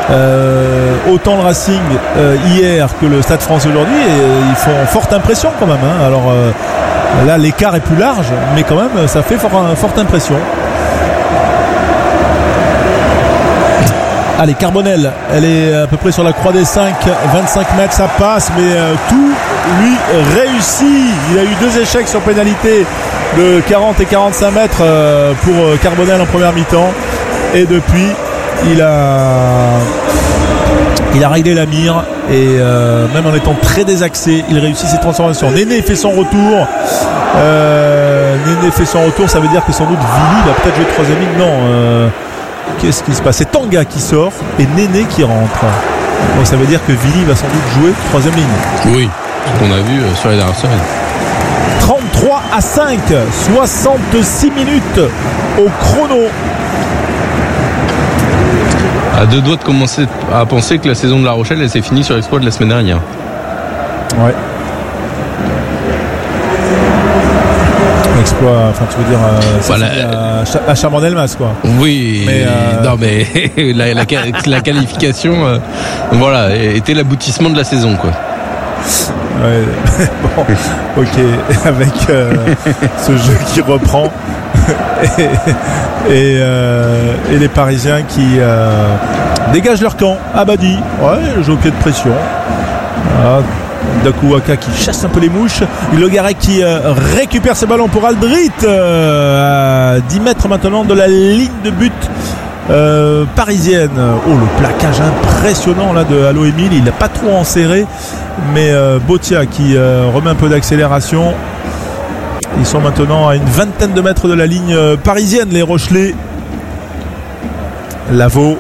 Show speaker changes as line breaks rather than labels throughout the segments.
autant le Racing hier que le Stade Français aujourd'hui, et ils font forte impression quand même, hein. Alors là l'écart est plus large, mais quand même ça fait forte impression. Allez, Carbonel, elle est à peu près sur la croix des 5, 25 mètres, ça passe, mais tout lui réussit. Il a eu 2 échecs sur pénalité de 40 et 45 mètres pour Carbonel en première mi-temps, et depuis il a réglé la mire, et même en étant très désaxé, il réussit ses transformations. Néné fait son retour. Ça veut dire que sans doute Vili va peut-être jouer 3e ligne. Non, qu'est-ce qui se passe? C'est Tanga qui sort et Néné qui rentre. Donc ça veut dire que Vili va sans doute jouer 3e ligne.
Oui, ce qu'on a vu sur les dernières semaines.
33-5, 66 minutes au chrono.
À 2 doigts de commencer à penser que la saison de La Rochelle, elle s'est finie sur l'exploit de la semaine dernière.
Ouais. Exploit, enfin tu veux dire à Chaban-Delmas, quoi.
Oui, mais non mais la qualification voilà, était l'aboutissement de la saison, quoi.
Ouais. Bon, ok, avec ce jeu qui reprend et les Parisiens qui dégagent leur camp. Abadi, ouais, le jeu au pied de pression. Voilà. Dakuwaka qui chasse un peu les mouches. Le Garec qui récupère ce ballon pour Aldrit à 10 mètres maintenant de la ligne de but parisienne. Oh, le plaquage impressionnant là de Alo Emile. Il n'a pas trop enserré, mais Botia qui remet un peu d'accélération. Ils sont maintenant à une vingtaine de mètres de la ligne parisienne, les Rochelais. Lavaux,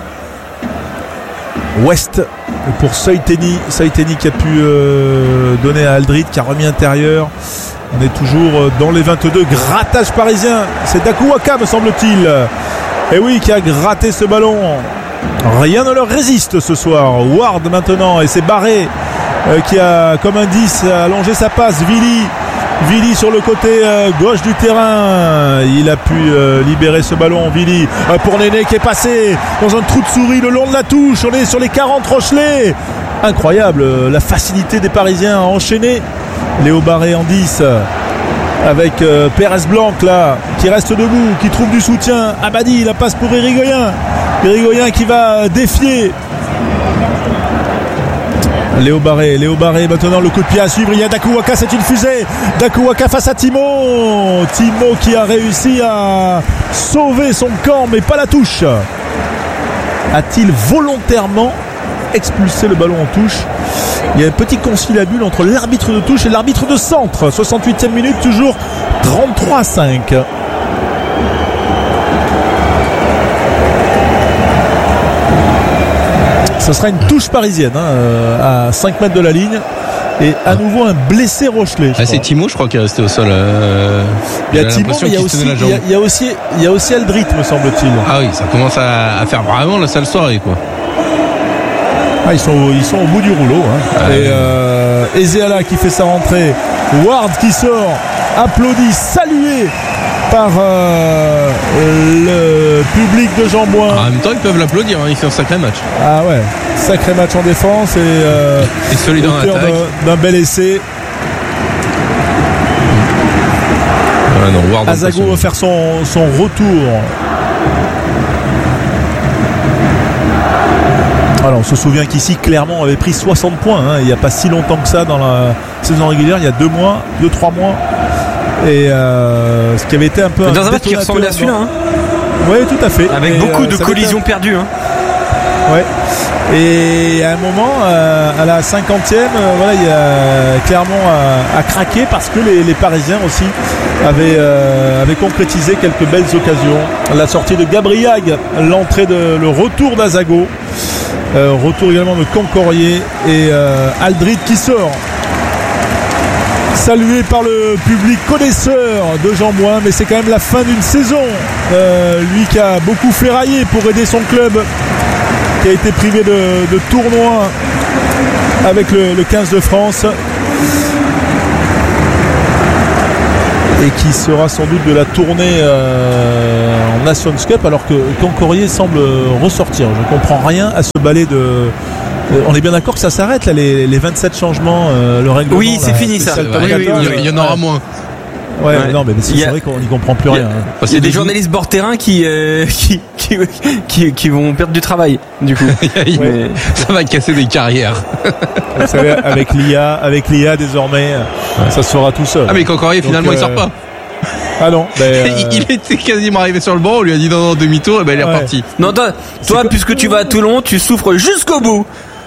Ouest pour Soiteni qui a pu donner à Aldrit, qui a remis intérieur. On est toujours dans les 22. Grattage parisien, c'est Dakuwaka me semble-t-il, et oui, qui a gratté ce ballon. Rien ne leur résiste ce soir. Ward maintenant, et c'est Barré qui a comme indice allongé sa passe. Vili sur le côté gauche du terrain, il a pu libérer ce ballon. Vili pour Néné qui est passé dans un trou de souris le long de la touche. On est sur les 40 Rochelais. Incroyable la facilité des Parisiens à enchaîner. Léo Barré en 10 avec Pérez Blanc là qui reste debout, qui trouve du soutien. Abadi, la passe pour Irigoyen qui va défier Léo Barré maintenant, le coup de pied à suivre. Il y a Dakuwaka, c'est une fusée. Dakuwaka face à Timo qui a réussi à sauver son camp, mais pas la touche. A-t-il volontairement expulsé le ballon en touche? Il y a un petit conciliabule entre l'arbitre de touche et l'arbitre de centre. 68e minute, toujours 33-5. Ce sera une touche parisienne à 5 mètres de la ligne. Et à nouveau un blessé Rochelais.
C'est Timo, je crois, qui est resté au sol.
Il y a Timo, mais il y a aussi Aldrit, me semble-t-il.
Ah oui, ça commence à faire vraiment la sale soirée, quoi.
Ah, ils sont au bout du rouleau. Et Ezeala qui fait sa rentrée. Ward qui sort, applaudi, salué par le public de Jean-Bouin.
En même temps, ils peuvent l'applaudir, il fait un sacré match.
Ah ouais, sacré match en défense et
solide en attaque.
D'un bel essai. Azago va faire son retour. Alors on se souvient qu'ici Clermont avait pris 60 points il n'y a pas si longtemps que ça dans la saison régulière, il y a 2-3 mois. Et ce qui avait été un peu
dans un match qui ressemblait à celui-là.
Oui, tout à fait.
Avec beaucoup de collisions perdues.
Ouais. Et à un moment, à la 50e, il y a Clermont a craqué parce que les Parisiens aussi avaient concrétisé quelques belles occasions. La sortie de Gabriag, le retour d'Azago, retour également de Cancorier et Aldrit qui sort. Salué par le public connaisseur de Jean-Bouin, mais c'est quand même la fin d'une saison. Lui qui a beaucoup ferraillé pour aider son club, qui a été privé de tournoi avec le 15 de France, et qui sera sans doute de la tournée en Nations Cup, alors que Cancorier semble ressortir. Je comprends rien à ce balai de. On est bien d'accord que ça s'arrête là, les 27 changements, le règlement.
Oui, c'est fini ça.
Il y en aura moins.
Ouais. Non, mais c'est vrai qu'on n'y comprend plus rien.
Il y a des journalistes bord terrain qui vont perdre du travail, du coup.
Ça va casser des carrières.
Vous savez, avec l'IA désormais, ça se fera tout seul.
Ah, mais Cancorier, finalement, il sort pas.
Ah non,
il était quasiment arrivé sur le banc, on lui a dit non, demi-tour, et ben il est reparti.
Non, toi puisque tu vas à Toulon, tu souffres jusqu'au bout.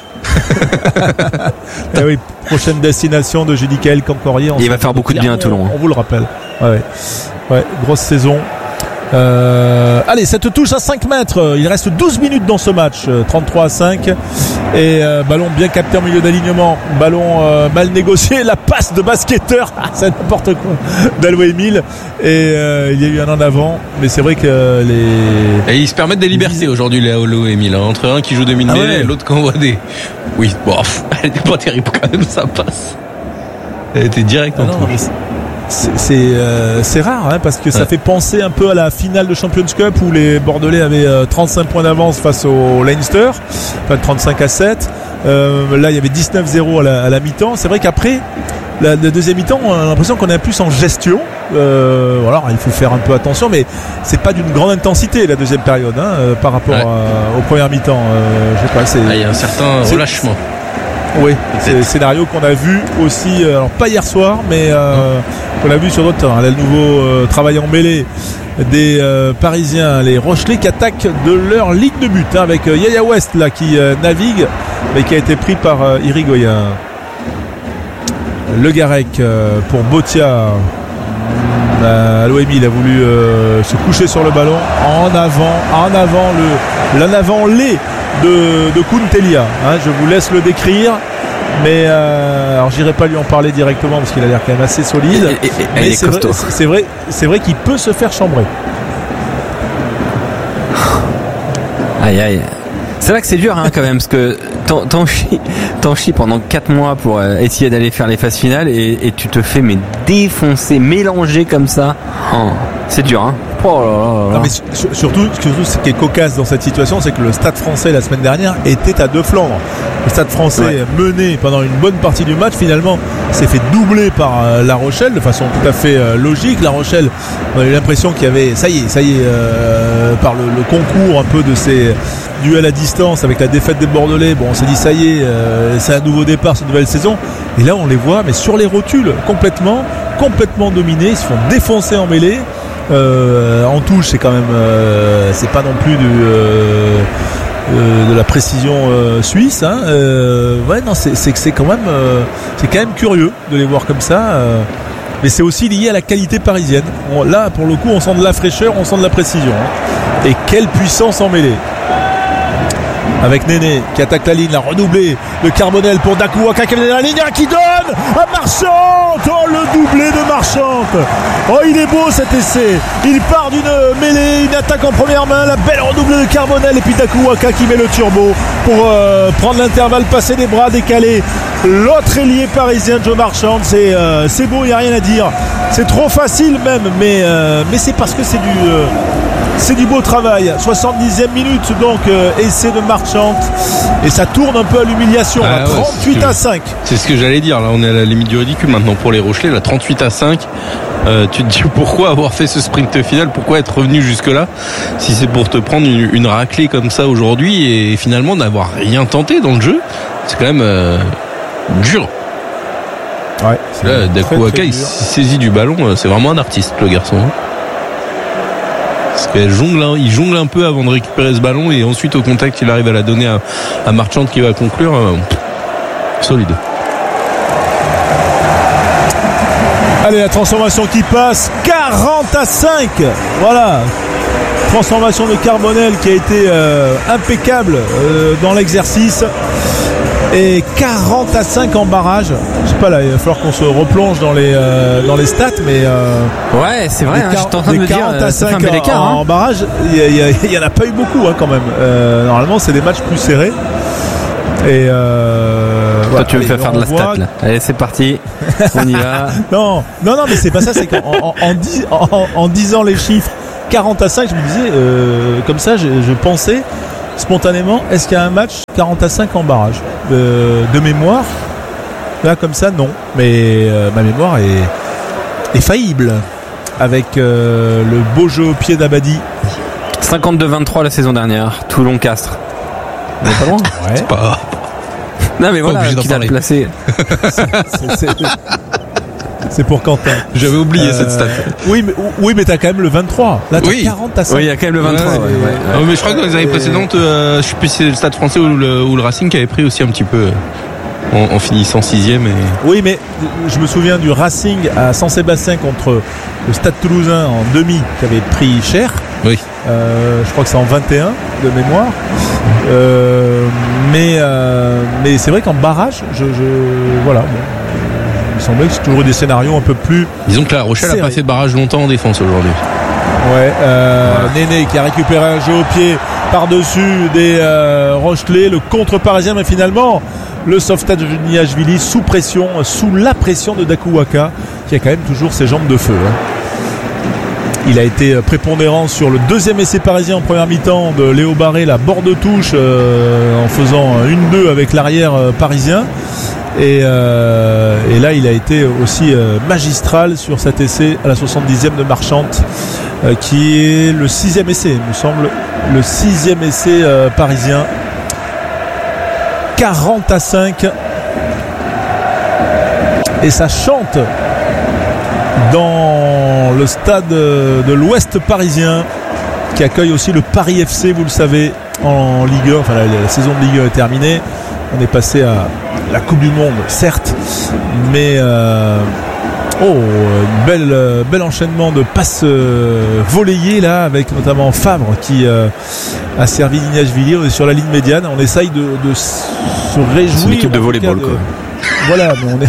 Oui, prochaine destination de Judicaël Cancorier.
Il va faire beaucoup de bien à Toulon.
On vous le rappelle. Ouais, grosse saison. Allez, cette touche à 5 mètres. Il reste 12 minutes dans ce match. 33-5. Et ballon bien capté en milieu d'alignement. Ballon mal négocié. La passe de basketteur. C'est n'importe quoi. d'Allo-Émile. Et il y a eu un en avant. Mais c'est vrai que
Et ils se permettent des libertés aujourd'hui, les Allo-Émile. Entre un qui joue demi-mêlée et l'autre qui envoie des. Oui, bon, elle était pas terrible quand même, ça passe. Elle était direct en touche.
C'est rare parce que ça fait penser un peu à la finale de Champions Cup où les Bordelais avaient 35 points d'avance face au Leinster, enfin 35-7. Là il y avait 19-0 à la mi-temps. C'est vrai qu'après la deuxième mi-temps, on a l'impression qu'on est plus en gestion. Alors il faut faire un peu attention, mais c'est pas d'une grande intensité la deuxième période par rapport aux premières mi-temps. Je sais pas,
il y a un certain relâchement.
Oui, c'est le scénario qu'on a vu aussi, alors pas hier soir, mais qu'on a vu sur d'autres terrains. Là, le nouveau travail en mêlée des Parisiens, les Rochelais qui attaquent de leur ligne de but avec Yaya West là qui navigue, mais qui a été pris par Irigoyen. Le Garec pour Botia. Allo-Émile a voulu se coucher sur le ballon en avant l'avant-lait de Kuntelia. Je vous laisse le décrire, mais alors j'irai pas lui en parler directement parce qu'il a l'air quand même assez solide.
Mais
c'est vrai qu'il peut se faire chambrer.
Aïe. C'est vrai que c'est dur quand même, parce que t'en chies pendant 4 mois pour essayer d'aller faire les phases finales et tu te fais défoncer, mélanger comme ça. C'est dur Oh là là là.
Non, mais surtout ce qui est cocasse dans cette situation, c'est que le Stade Français la semaine dernière était à deux Flandres. Le Stade Français mené pendant une bonne partie du match, finalement s'est fait doubler par La Rochelle de façon tout à fait logique. La Rochelle, on a eu l'impression qu'il y avait ça y est par le concours un peu de ces duels à distance avec la défaite des Bordelais, on s'est dit ça y est, c'est un nouveau départ, cette nouvelle saison. Et là on les voit mais sur les rotules complètement dominés, ils se font défoncer en mêlée. En touche, c'est quand même c'est pas non plus de la précision suisse. C'est quand même curieux de les voir comme ça. Mais c'est aussi lié à la qualité parisienne. Là, pour le coup, on sent de la fraîcheur, on sent de la précision. Et quelle puissance en mêlée. Avec Néné qui attaque la ligne, la redoublée de Carbonel pour Dakuwaka qui est dans la ligne, qui donne à Marchand. Le doublé de Marchand. Il est beau cet essai. Il part d'une mêlée, une attaque en première main, la belle redoublée de Carbonel et puis Dakuwaka qui met le turbo pour prendre l'intervalle, passer des bras, décaler l'autre ailier parisien Joe Marchand. C'est beau, il n'y a rien à dire. C'est trop facile même, mais c'est parce que c'est du beau travail. 70e minute donc, essai de Marchand et ça tourne un peu à l'humiliation. 38-5.
C'est ce que j'allais dire. Là on est à la limite du ridicule maintenant pour les Rochelais. Là 38-5. Tu te dis pourquoi avoir fait ce sprint final, pourquoi être revenu jusque là si c'est pour te prendre une raclée comme ça aujourd'hui et finalement n'avoir rien tenté dans le jeu. C'est quand même dur. Là Dakuwaka il saisit du ballon, c'est vraiment un artiste le garçon. Parce qu'il jongle un peu avant de récupérer ce ballon et ensuite au contact il arrive à la donner à Marchand qui va conclure. Solide.
Allez, la transformation qui passe, 40-5. Voilà, transformation de Carbonel qui a été impeccable dans l'exercice. Et 40-5 en barrage. Je sais pas là, il va falloir qu'on se replonge dans les stats, mais
ouais, c'est vrai. J'étais en train de me dire
40-5 en barrage. Il y en a pas eu beaucoup quand même. Normalement, c'est des matchs plus serrés. Et
toi, tu veux me faire de la stat là. Allez, c'est parti. On y va.
Non, mais c'est pas ça. C'est qu'en disant les chiffres 40-5, je me disais, comme ça, je pensais spontanément, est-ce qu'il y a un match 40-5 en barrage de mémoire? Là, comme ça, non. Mais ma mémoire est faillible avec le beau jeu au pied d'Abadi.
52-23 la saison dernière, Toulon-Castres. On est pas loin.
Ouais.
C'est pas...
Non mais voilà,
obligé d'en
qui t'a
parler.
placé.
C'est pour Quentin.
J'avais oublié cette stat.
Oui, mais t'as quand même le 23. Là, t'as
Oui.
40-5.
Oui, il y a quand même le 23.
Ouais,
ouais.
Mais je crois que dans les années précédentes, je sais plus si c'est le Stade Français ou le Racing qui avait pris aussi un petit peu en finissant 6e.
Oui, mais je me souviens du Racing à Saint-Sébastien contre le Stade Toulousain en demi qui avait pris cher.
Oui.
Je crois que c'est en 21 de mémoire. Mais c'est vrai qu'en barrage, voilà. Il semblait que c'est toujours des scénarios un peu plus.
Disons que la Rochelle n'a pas fait barrage longtemps en défense aujourd'hui.
Ouais, Néné qui a récupéré un jeu au pied par-dessus des Rochelais, le contre parisien, mais finalement le sauvetage de Niashvili sous pression, sous la pression de Dakuwaka, qui a quand même toujours ses jambes de feu. Il a été prépondérant sur le deuxième essai parisien en première mi-temps de Léo Barré, la bord de touche, en faisant 1-2 avec l'arrière parisien. Et là, il a été aussi magistral sur cet essai à la 70e de Marchante, qui est le 6e essai, il me semble, le 6e essai parisien. 40-5. Et ça chante dans le stade de l'Ouest parisien, qui accueille aussi le Paris FC, vous le savez, en Ligue 1. Enfin, la saison de Ligue 1 est terminée. On est passé à la Coupe du Monde, certes, mais bel enchaînement de passes volleyées là, avec notamment Favre qui a servi Niashvili. On est sur la ligne médiane, on essaye de se réjouir.
C'est une équipe de volleyball, quoi.
Voilà, mais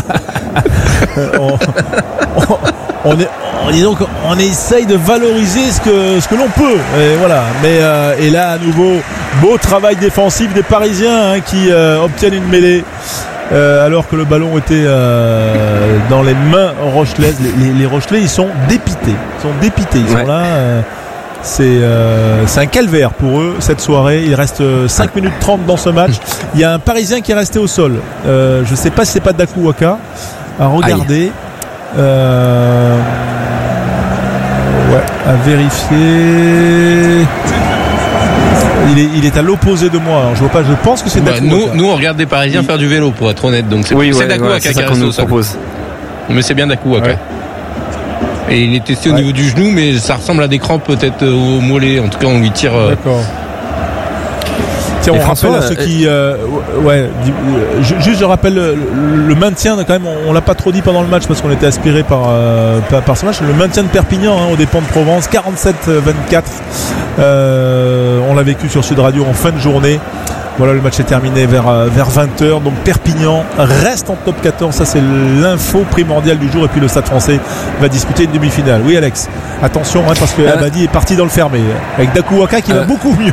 on essaye de valoriser ce que l'on peut. Et voilà. Et là, à nouveau, beau travail défensif des Parisiens qui obtiennent une mêlée. Alors que le ballon était dans les mains rochelaises. Les Rochelais, ils sont dépités. Ils sont là. C'est un calvaire pour eux cette soirée. Il reste 5 minutes 30 dans ce match. Il y a un Parisien qui est resté au sol. Je ne sais pas si c'est pas Dakuwaka à regarder. À vérifier. Il est à l'opposé de moi. Alors, je vois pas. Je pense que c'est Dakuwaka.
Nous on regarde des Parisiens faire du vélo, pour être honnête. Donc c'est Dakuwaka qui reste au sol. Mais c'est bien Dakuwaka. Ouais. Et il est testé au niveau du genou, mais ça ressemble à des crampes peut-être au mollet. En tout cas, on lui tire.
D'accord. Tiens, on rappelle à ceux qui. Juste, je rappelle le maintien. Quand même, on l'a pas trop dit pendant le match parce qu'on était aspiré par ce match. Le maintien de Perpignan aux dépens de Provence, 47-24. On l'a vécu sur Sud Radio en fin de journée. Voilà, le match est terminé vers 20h. Donc Perpignan reste en top 14. Ça, c'est l'info primordiale du jour. Et puis le Stade Français va disputer une demi-finale. Oui, Alex. Attention, parce que Abadi est parti dans le fermé. Avec Dakuwaka qui va beaucoup mieux.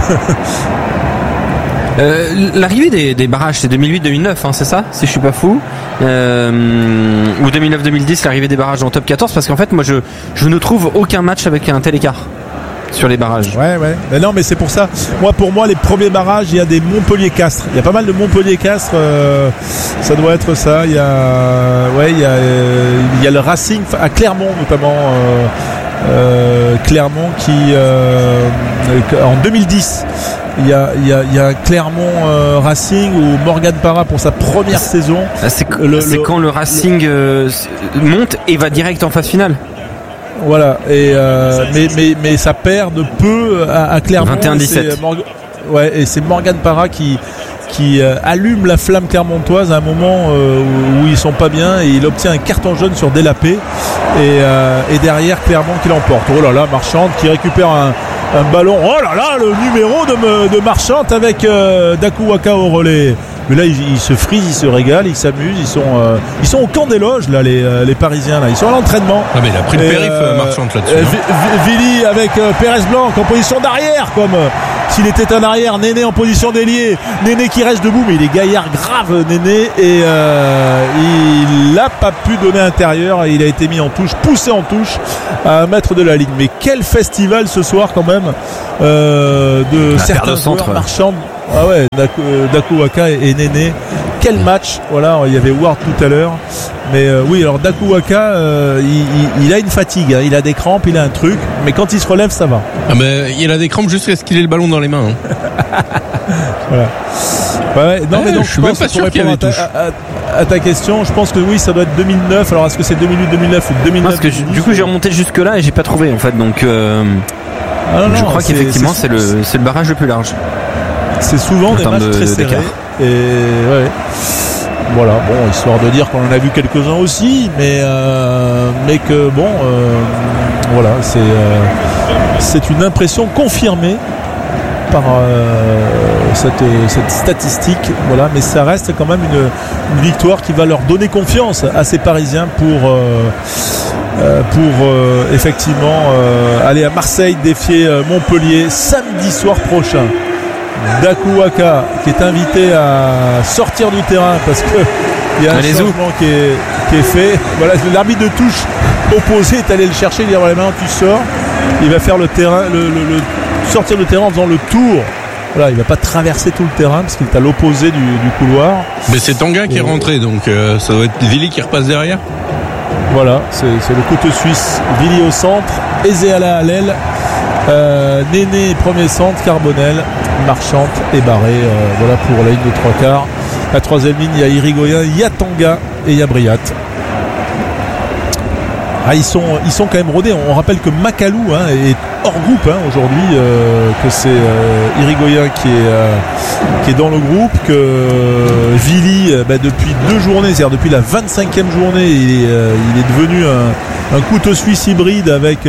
L'arrivée des barrages, c'est 2008-2009, c'est ça, si je suis pas fou, ou 2009-2010, l'arrivée des barrages en top 14, parce qu'en fait, moi, je ne trouve aucun match avec un tel écart sur les barrages.
Ouais. Mais non, mais c'est pour ça. Pour moi, les premiers barrages, il y a des Montpellier-Castres. Il y a pas mal de Montpellier-Castres. Ça doit être ça. Il y a le Racing à Clermont notamment. Clermont qui en 2010. Il y a un Clermont Racing où Morgan Parra pour sa première saison.
C'est quand le Racing monte et va direct en phase finale.
Voilà. Et mais ça perd de peu à Clermont.
21-17.
Et c'est Morgan Parra qui allume la flamme clermontoise à un moment où ils sont pas bien, et il obtient un carton jaune sur Delapé et derrière Clermont qui l'emporte. Oh là là, Marchante qui récupère un ballon. Oh là là, le numéro de Marchante avec Dakuwaka au relais. Mais là, ils se frisent, ils se régalent, ils s'amusent, ils sont au camp des loges là, les Parisiens là, ils sont à l'entraînement.
Ah mais il a pris le périph' Marchante là-dessus.
Vili avec Pérez Blanc en position d'arrière S'il était un arrière, Néné en position d'ailier. Néné qui reste debout, mais il est gaillard grave, Néné. Et il n'a pas pu donner intérieur. Et il a été mis en touche, poussé en touche à 1 mètre de la ligne. Mais quel festival ce soir quand même de certains joueurs marchands. Ah ouais, Dakuwaka et Néné. Quel match. Voilà, il y avait Ward tout à l'heure. Mais oui, alors Dakuwaka, il a une fatigue, hein. Il a des crampes, il a un truc. Mais quand il se relève, ça va.
Ah mais il a des crampes jusqu'à ce qu'il ait le ballon dans les mains.
Voilà. Ouais, non, mais donc
je suis même pas sûr qu'il y avait touche.
À ta question, je pense que oui, ça doit être 2009. Alors est-ce que c'est 2008, 2009 ou 2009?
Parce que du coup j'ai remonté jusque là et j'ai pas trouvé en fait. Donc je crois qu'effectivement c'est le barrage le plus large.
C'est souvent des matchs très serrés. Et ouais. Voilà, bon, histoire de dire qu'on en a vu quelques-uns aussi, mais que bon, voilà, c'est une impression confirmée par cette statistique, voilà, mais ça reste quand même une victoire qui va leur donner confiance à ces Parisiens pour effectivement aller à Marseille défier Montpellier samedi soir prochain. Dakuwaka qui est invité à sortir du terrain parce que il y a un changement qui est fait. Voilà, l'arbitre de touche opposé est allé le chercher, il dit voilà, maintenant tu sors. Il va faire le terrain, le sortir du terrain en faisant le tour. Voilà, il va pas traverser tout le terrain parce qu'il est à l'opposé du couloir.
Mais c'est Tanguy qui est rentré, donc ça doit être Villy qui repasse derrière.
Voilà, c'est le couteau suisse. Villy au centre, Ezeala à l'aile. Néné premier centre, Carbonel, Marchante et Barré. Voilà pour la ligne de 3/4. La troisième ligne, il y a Irigoyen, il y a Tanga et il y a Briat. Ah, ils sont quand même rodés. On rappelle que Macalou est hors groupe aujourd'hui, que c'est Irigoyen qui est dans le groupe, que Villy depuis 2 journées, c'est-à-dire depuis la 25e journée, il est devenu un couteau suisse hybride avec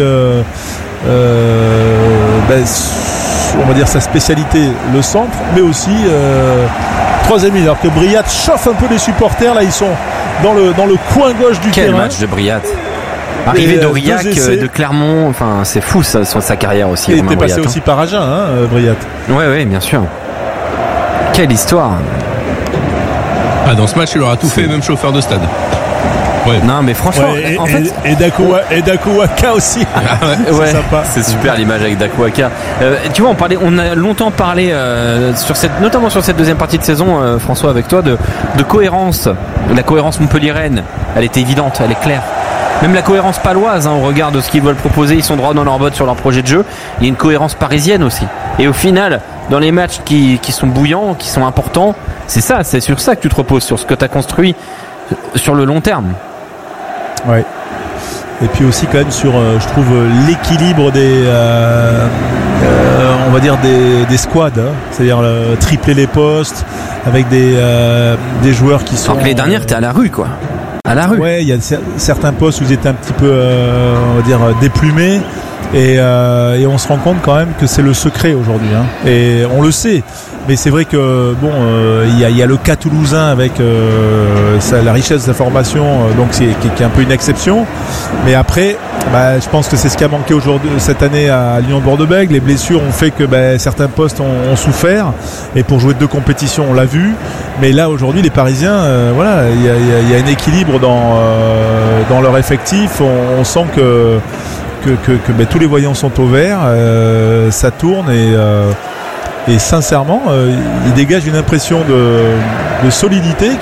on va dire sa spécialité, le centre, mais aussi troisième ligne. Alors que Briat chauffe un peu les supporters, là ils sont dans le coin gauche du terrain.
Quel match de Briat! Arrivé d'Aurillac, de Clermont, enfin c'est fou sa carrière aussi.
Il était passé aussi par Agen, Briat.
Ouais, bien sûr. Quelle histoire!
Ah, dans ce match, il aura tout fait, même chauffeur de stade. Ouais.
Non mais franchement,
et Dakuwaka aussi.
Ouais, c'est sympa. C'est super l'image avec Dakuwaka. Tu vois, on a longtemps parlé notamment sur cette deuxième partie de saison, François, avec toi, de cohérence. La cohérence montpelliéraine, elle était évidente, elle est claire. Même la cohérence paloise, au regard de ce qu'ils veulent proposer, ils sont droits dans leur botte sur leur projet de jeu. Il y a une cohérence parisienne aussi. Et au final, dans les matchs qui sont bouillants, qui sont importants, c'est sur ça que tu te reposes, sur ce que tu as construit sur le long terme.
Ouais. Et puis aussi quand même sur, je trouve, l'équilibre des, on va dire des squads, c'est-à-dire tripler les postes avec des joueurs qui sont.
Alors que les dernières, t'es à la rue, quoi. À la rue.
Ouais, il y a certains postes où ils étaient un petit peu, on va dire, déplumés. Et on se rend compte quand même que c'est le secret aujourd'hui, et on le sait, mais c'est vrai que bon, il y a le cas toulousain avec la richesse de sa formation, donc qui est un peu une exception, mais après je pense que c'est ce qui a manqué aujourd'hui cette année à Lyon de Bordeaux-Bègles. Les blessures ont fait que certains postes ont souffert, et pour jouer 2 compétitions on l'a vu, mais là aujourd'hui les Parisiens, voilà, il y a un équilibre dans leur effectif. On sent que tous les voyants sont au vert, ça tourne, et sincèrement il dégage une impression de solidité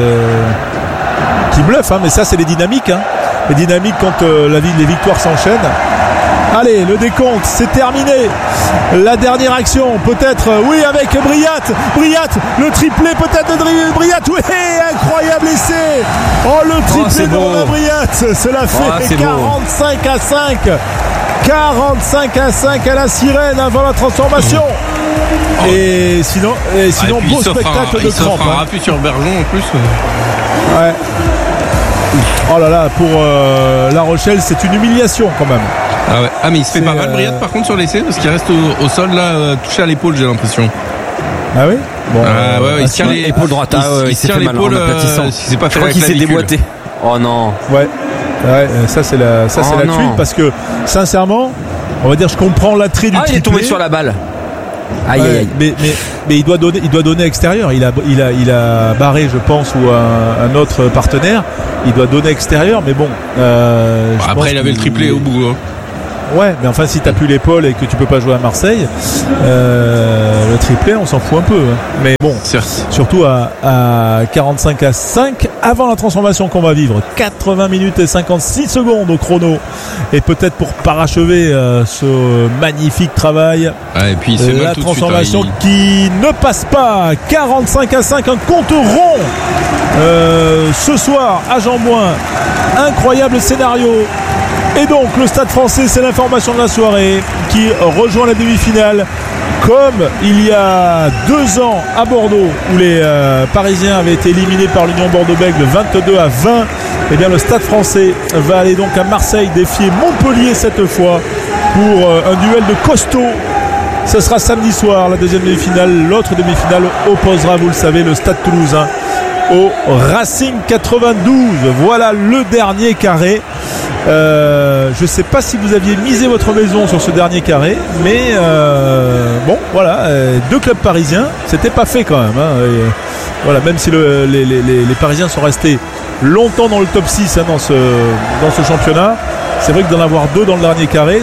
qui bluffe, mais ça c'est les dynamiques, les dynamiques quand les victoires s'enchaînent. Allez, le décompte, c'est terminé. La dernière action, peut-être, oui, avec Briat, le triplé peut-être de Briat, oui, incroyable essai. Oh, le triplé de Romain Briat, cela fait 45-5. 45-5 à la sirène avant la transformation. Et sinon beau spectacle de crampe.
Il un rapide sur Bergeon en plus.
Ouais. Oh là là, pour La Rochelle, c'est une humiliation quand même.
Ah ouais. Ah mais il se fait pas mal Briat par contre sur l'essai, parce qu'il reste au sol là, touché à l'épaule, j'ai l'impression.
Ah oui. Bon,
ouais, il tient
l'épaule droite.
Il s'est fait mal en aplatissant.
Je crois qu'il s'est déboîté. Oh non.
Ouais, ça c'est la tuile, parce que sincèrement, on va dire, je comprends l'attrait du triplé.
Il est tombé sur la balle. Aïe, aïe, aïe.
Mais il doit donner extérieur. Il a barré, je pense, ou un autre partenaire. Il doit donner extérieur, mais bon.
Après, il avait le triplé au bout. Hein.
Ouais, mais enfin, si t'as plus l'épaule et que tu peux pas jouer à Marseille, le triplé, on s'en fout un peu. Hein. Mais bon, certes. Surtout à 45-5, avant la transformation qu'on va vivre. 80 minutes et 56 secondes au chrono. Et peut-être pour parachever ce magnifique travail.
Ah, et puis
la transformation qui ne passe pas. 45-5, un compte rond. Ce soir à Jean-Bouin. Incroyable scénario. Et donc le Stade Français, c'est l'information de la soirée, qui rejoint la demi-finale comme il y a 2 ans à Bordeaux où les Parisiens avaient été éliminés par l'Union Bordeaux-Bègles 22-20. Et bien le Stade Français va aller donc à Marseille défier Montpellier cette fois pour un duel de costaud. Ce sera samedi soir, la deuxième demi-finale. L'autre demi-finale opposera, vous le savez, le Stade Toulousain au Racing 92. Voilà le dernier carré. Je ne sais pas si vous aviez misé votre maison sur ce dernier carré, mais bon, voilà, 2 clubs parisiens, c'était pas fait quand même. Hein, et, voilà, même si les Parisiens sont restés longtemps dans le top 6 hein, dans ce championnat, c'est vrai que d'en avoir 2 dans le dernier carré,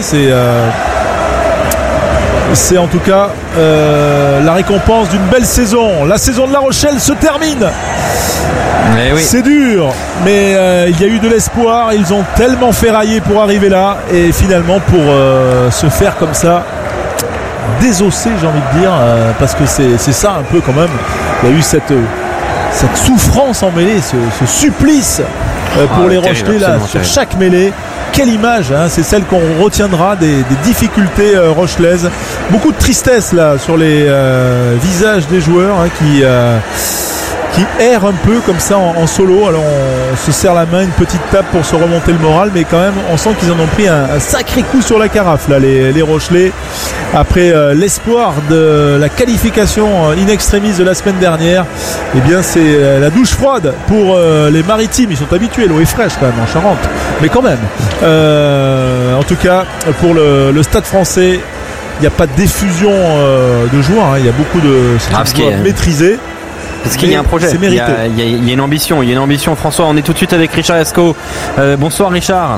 c'est en tout cas la récompense d'une belle saison. La saison de La Rochelle se termine.
Oui.
C'est dur, mais il y a eu de l'espoir. Ils ont tellement ferraillé pour arriver là, et finalement pour se faire comme ça désosser, j'ai envie de dire, parce que c'est ça un peu quand même. Il y a eu cette souffrance en mêlée, ce supplice pour les Rochelais là sur chaque mêlée. Quelle image, hein, c'est celle qu'on retiendra des difficultés rochelaises. Beaucoup de tristesse là sur les visages des joueurs hein, qui errent un peu comme ça en solo. Alors on se serre la main, une petite tape pour se remonter le moral, mais quand même on sent qu'ils en ont pris un sacré coup sur la carafe là, les Rochelais, après l'espoir de la qualification in extremis de la semaine dernière. Eh bien c'est la douche froide pour les Maritimes. Ils sont habitués, l'eau est fraîche quand même en Charente, mais quand même en tout cas pour le Stade Français, il n'y a pas d'effusion de joueurs hein. Il y a beaucoup de joueurs maîtrisés.
Parce qu'il y a un projet, il y a une ambition, François. On est tout de suite avec Richard Esco. Bonsoir Richard.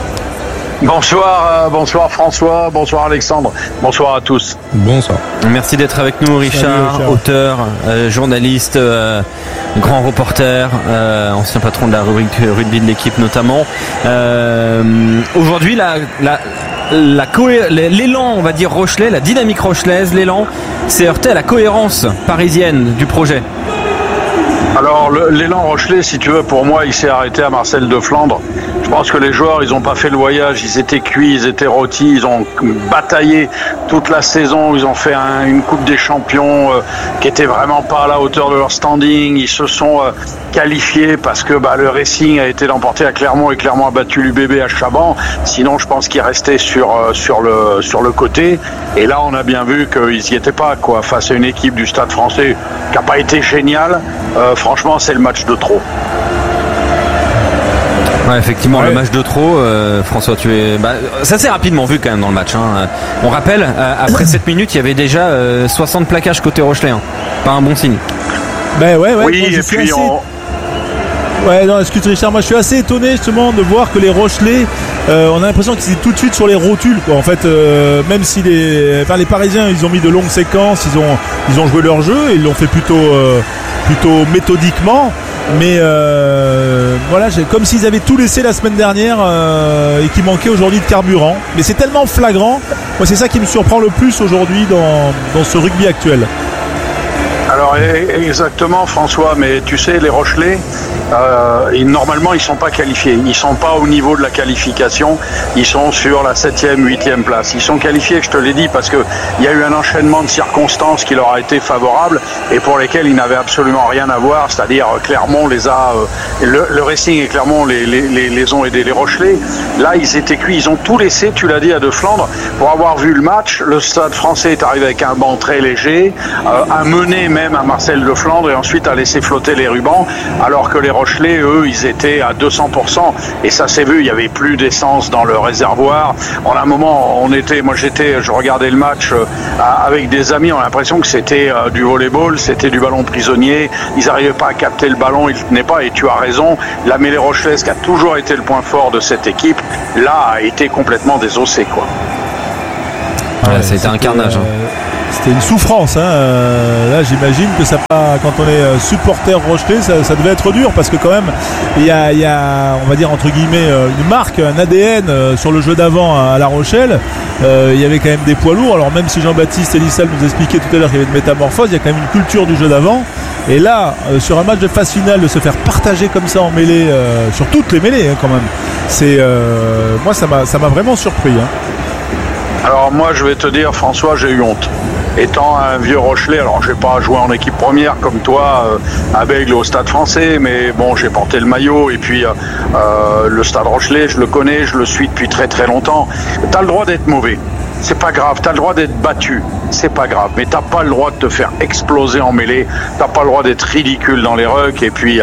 Bonsoir François, bonsoir Alexandre, bonsoir à tous.
Bonsoir.
Merci d'être avec nous Richard. Auteur, journaliste, grand reporter, ancien patron de la rubrique rugby de l'équipe notamment. Aujourd'hui l'élan, on va dire rochelais, la dynamique rochelaise, l'élan s'est heurté à la cohérence parisienne du projet.
Alors l'élan rochelais, si tu veux, pour moi il s'est arrêté à Marcel de Flandre. Je pense que les joueurs, ils n'ont pas fait le voyage, ils étaient cuits, ils étaient rôtis, ils ont bataillé toute la saison, ils ont fait une Coupe des Champions qui était vraiment pas à la hauteur de leur standing. Ils se sont qualifiés parce que le Racing a été l'emporté à Clermont et Clermont a battu l'UBB à Chaban. Sinon, je pense qu'ils restaient sur le côté. Et là, on a bien vu qu'ils n'y étaient pas quoi, face à une équipe du Stade Français qui n'a pas été géniale. Franchement, c'est le match de trop.
Ouais, effectivement, le match de trop, François, ça s'est rapidement vu quand même dans le match. Hein. On rappelle, après 7 minutes, il y avait déjà 60 plaquages côté Rochelais. Hein. Pas un bon signe.
Ben ouais.
Oui, et puis
Ouais, non, excuse Richard, moi je suis assez étonné justement de voir que les Rochelais, on a l'impression qu'ils étaient tout de suite sur les rotules, quoi. En fait, même si les Parisiens, ils ont mis de longues séquences, ils ont joué leur jeu, ils l'ont fait plutôt méthodiquement. Mais voilà, comme s'ils avaient tout laissé la semaine dernière et qu'il manquait aujourd'hui de carburant. Mais c'est tellement flagrant. Moi, c'est ça qui me surprend le plus aujourd'hui dans ce rugby actuel.
Alors exactement François, mais tu sais les Rochelais, normalement ils sont pas qualifiés, ils sont pas au niveau de la qualification, ils sont sur la 7e, 8e place. Ils sont qualifiés, je te l'ai dit, parce que il y a eu un enchaînement de circonstances qui leur a été favorable et pour lesquelles ils n'avaient absolument rien à voir, c'est-à-dire Clermont les a, le Racing et Clermont les ont aidés. Les Rochelais, là ils étaient cuits, ils ont tout laissé, tu l'as dit, à De Flandre pour avoir vu le match. Le Stade Français est arrivé avec un banc très léger, a mené même à Marcel de Flandre et ensuite à laisser flotter les rubans, alors que les Rochelais, eux, ils étaient à 200%. Et ça s'est vu, il n'y avait plus d'essence dans le réservoir. En un moment, je regardais le match avec des amis, on a l'impression que c'était du volleyball, c'était du ballon prisonnier. Ils n'arrivaient pas à capter le ballon, ils ne tenaient pas. Et tu as raison, la mêlée rochelaise, qui a toujours été le point fort de cette équipe, là, a été complètement désossée, quoi.
Ouais, c'était un carnage.
C'était une souffrance. Là, j'imagine que ça, quand on est supporter rochelais, ça devait être dur parce que quand même, il y a, on va dire entre guillemets, une marque, un ADN sur le jeu d'avant à La Rochelle. Il y avait quand même des poids lourds. Alors même si Jean-Baptiste Elissal nous expliquait tout à l'heure qu'il y avait une métamorphose, il y a quand même une culture du jeu d'avant. Et là, sur un match de phase finale, de se faire partager comme ça en mêlée, sur toutes les mêlées, quand même. C'est, moi, ça m'a vraiment surpris.
Alors moi, je vais te dire, François, j'ai eu honte. Étant un vieux Rochelais, alors j'ai pas joué en équipe première comme toi à Bègles au Stade Français, mais bon, j'ai porté le maillot et puis le Stade Rochelais, je le connais, je le suis depuis très très longtemps. T'as le droit d'être mauvais. C'est pas grave, t'as le droit d'être battu, c'est pas grave, mais t'as pas le droit de te faire exploser en mêlée, t'as pas le droit d'être ridicule dans les rucks et puis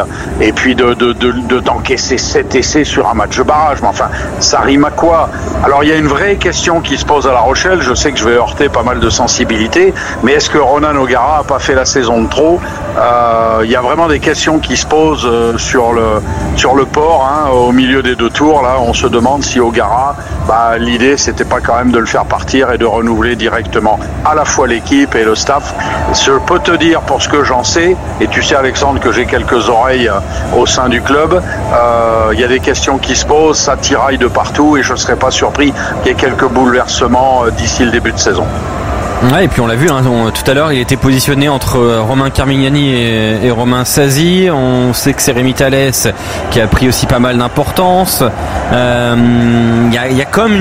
d'encaisser 7 essais sur un match de barrage. Mais enfin, ça rime à quoi? Alors il y a une vraie question qui se pose à La Rochelle, je sais que je vais heurter pas mal de sensibilité, mais est-ce que Ronan O'Gara a pas fait la saison de trop? Il y a vraiment des questions qui se posent sur le port, au milieu des deux tours. Là, on se demande si O'Gara, l'idée c'était pas quand même de le faire partir et de renouveler directement à la fois l'équipe et le staff. Je peux te dire, pour ce que j'en sais, et tu sais Alexandre que j'ai quelques oreilles au sein du club, il y a des questions qui se posent, ça tiraille de partout et je ne serais pas surpris qu'il y ait quelques bouleversements d'ici le début de saison.
Ouais, et puis on l'a vu, tout à l'heure il était positionné entre Romain Carmignani et Romain Sazi. On sait que c'est Rémi Thalès qui a pris aussi pas mal d'importance. Il y a comme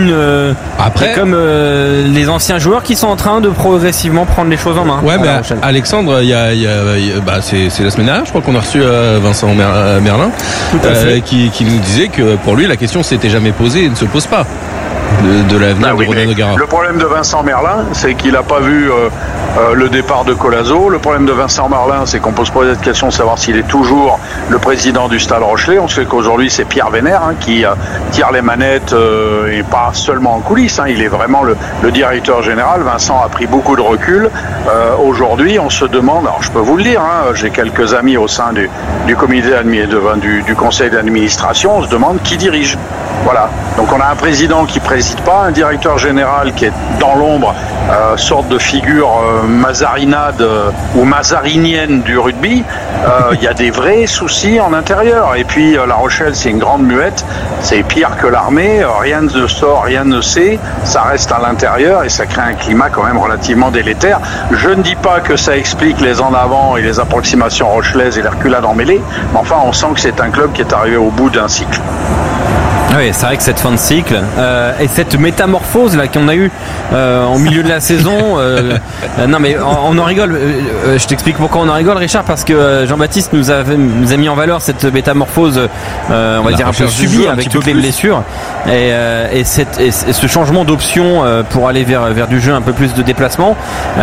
les anciens joueurs qui sont en train de progressivement prendre les choses en main.
Ouais, mais Alexandre, c'est la semaine dernière, je crois qu'on a reçu Vincent Merlin, qui nous disait que pour lui la question s'était jamais posée et ne se pose pas. De l'avenir de Ronan O'Gara.
Le problème de Vincent Merlin, c'est qu'il n'a pas vu le départ de Colazo. Le problème de Vincent Merlin, c'est qu'on peut se poser cette question de savoir s'il est toujours le président du Stade Rochelais. On sait qu'aujourd'hui, c'est Pierre Vénère qui tire les manettes et pas seulement en coulisses. Il est vraiment le directeur général. Vincent a pris beaucoup de recul. Aujourd'hui, on se demande, alors je peux vous le dire, j'ai quelques amis au sein du comité du conseil d'administration, on se demande qui dirige. Voilà. Donc on a un président qui préside pas, un directeur général qui est dans l'ombre, sorte de figure mazarinade ou mazarinienne du rugby. Il y a des vrais soucis en intérieur. Et puis La Rochelle, c'est une grande muette, c'est pire que l'armée, rien ne sort, rien ne sait, ça reste à l'intérieur et ça crée un climat quand même relativement délétère. Je ne dis pas que ça explique les en avant et les approximations rochelaises et les reculades en mêlée, mais enfin on sent que c'est un club qui est arrivé au bout d'un cycle.
Oui, c'est vrai que cette fin de cycle et cette métamorphose là qu'on a eu en milieu de la saison, non mais on en rigole. Je t'explique pourquoi on en rigole, Richard, parce que Jean-Baptiste nous a mis en valeur cette métamorphose, on va dire un peu subie avec toutes les blessures et ce changement d'option pour aller vers du jeu un peu plus de déplacement.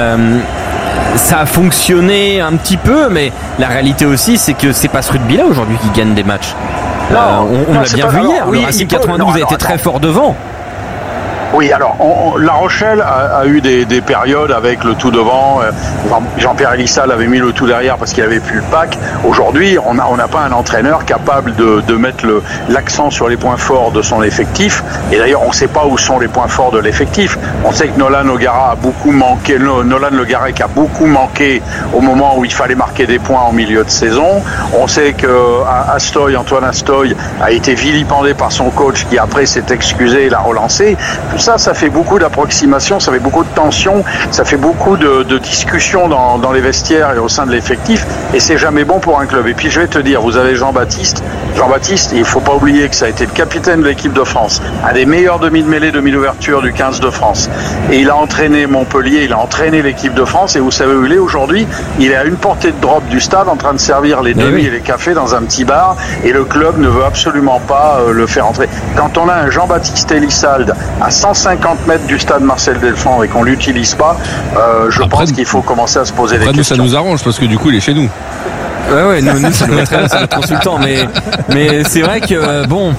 Ça a fonctionné un petit peu, mais la réalité aussi, c'est que c'est pas ce rugby-là aujourd'hui qui gagne des matchs. On l'a bien vu hier. Le Racing 92 a été très fort devant.
Oui, alors La Rochelle a eu des périodes avec le tout devant. Jean-Pierre Elissal avait mis le tout derrière parce qu'il avait plus le pack. Aujourd'hui, on n'a pas un entraîneur capable de mettre l'accent sur les points forts de son effectif. Et d'ailleurs, on ne sait pas où sont les points forts de l'effectif. On sait que Nolan O'Gara a beaucoup manqué. Nolan Le Garec a beaucoup manqué au moment où il fallait marquer des points en milieu de saison. On sait que Antoine Astoy a été vilipendé par son coach qui après s'est excusé et l'a relancé. Ça fait beaucoup d'approximations, ça fait beaucoup de tensions, ça fait beaucoup de discussions dans les vestiaires et au sein de l'effectif, et c'est jamais bon pour un club. Et puis je vais te dire, vous avez Jean-Baptiste, il faut pas oublier que ça a été le capitaine de l'équipe de France, un des meilleurs demi de mêlée, demi d'ouverture du 15 de France, et il a entraîné Montpellier, il a entraîné l'équipe de France, et vous savez où il est aujourd'hui? Il est à une portée de drop du stade en train de servir les demi et les cafés dans un petit bar, et le club ne veut absolument pas le faire entrer. Quand on a un Jean-Baptiste Elissalde à 100 150 mètres du stade Marcel Delfland et qu'on l'utilise pas, je pense qu'il faut commencer à se poser des questions.
Nous, ça nous arrange parce que du coup, il est chez nous.
Ouais, nous ça nous va très bien, c'est notre consultant, mais c'est vrai que bon,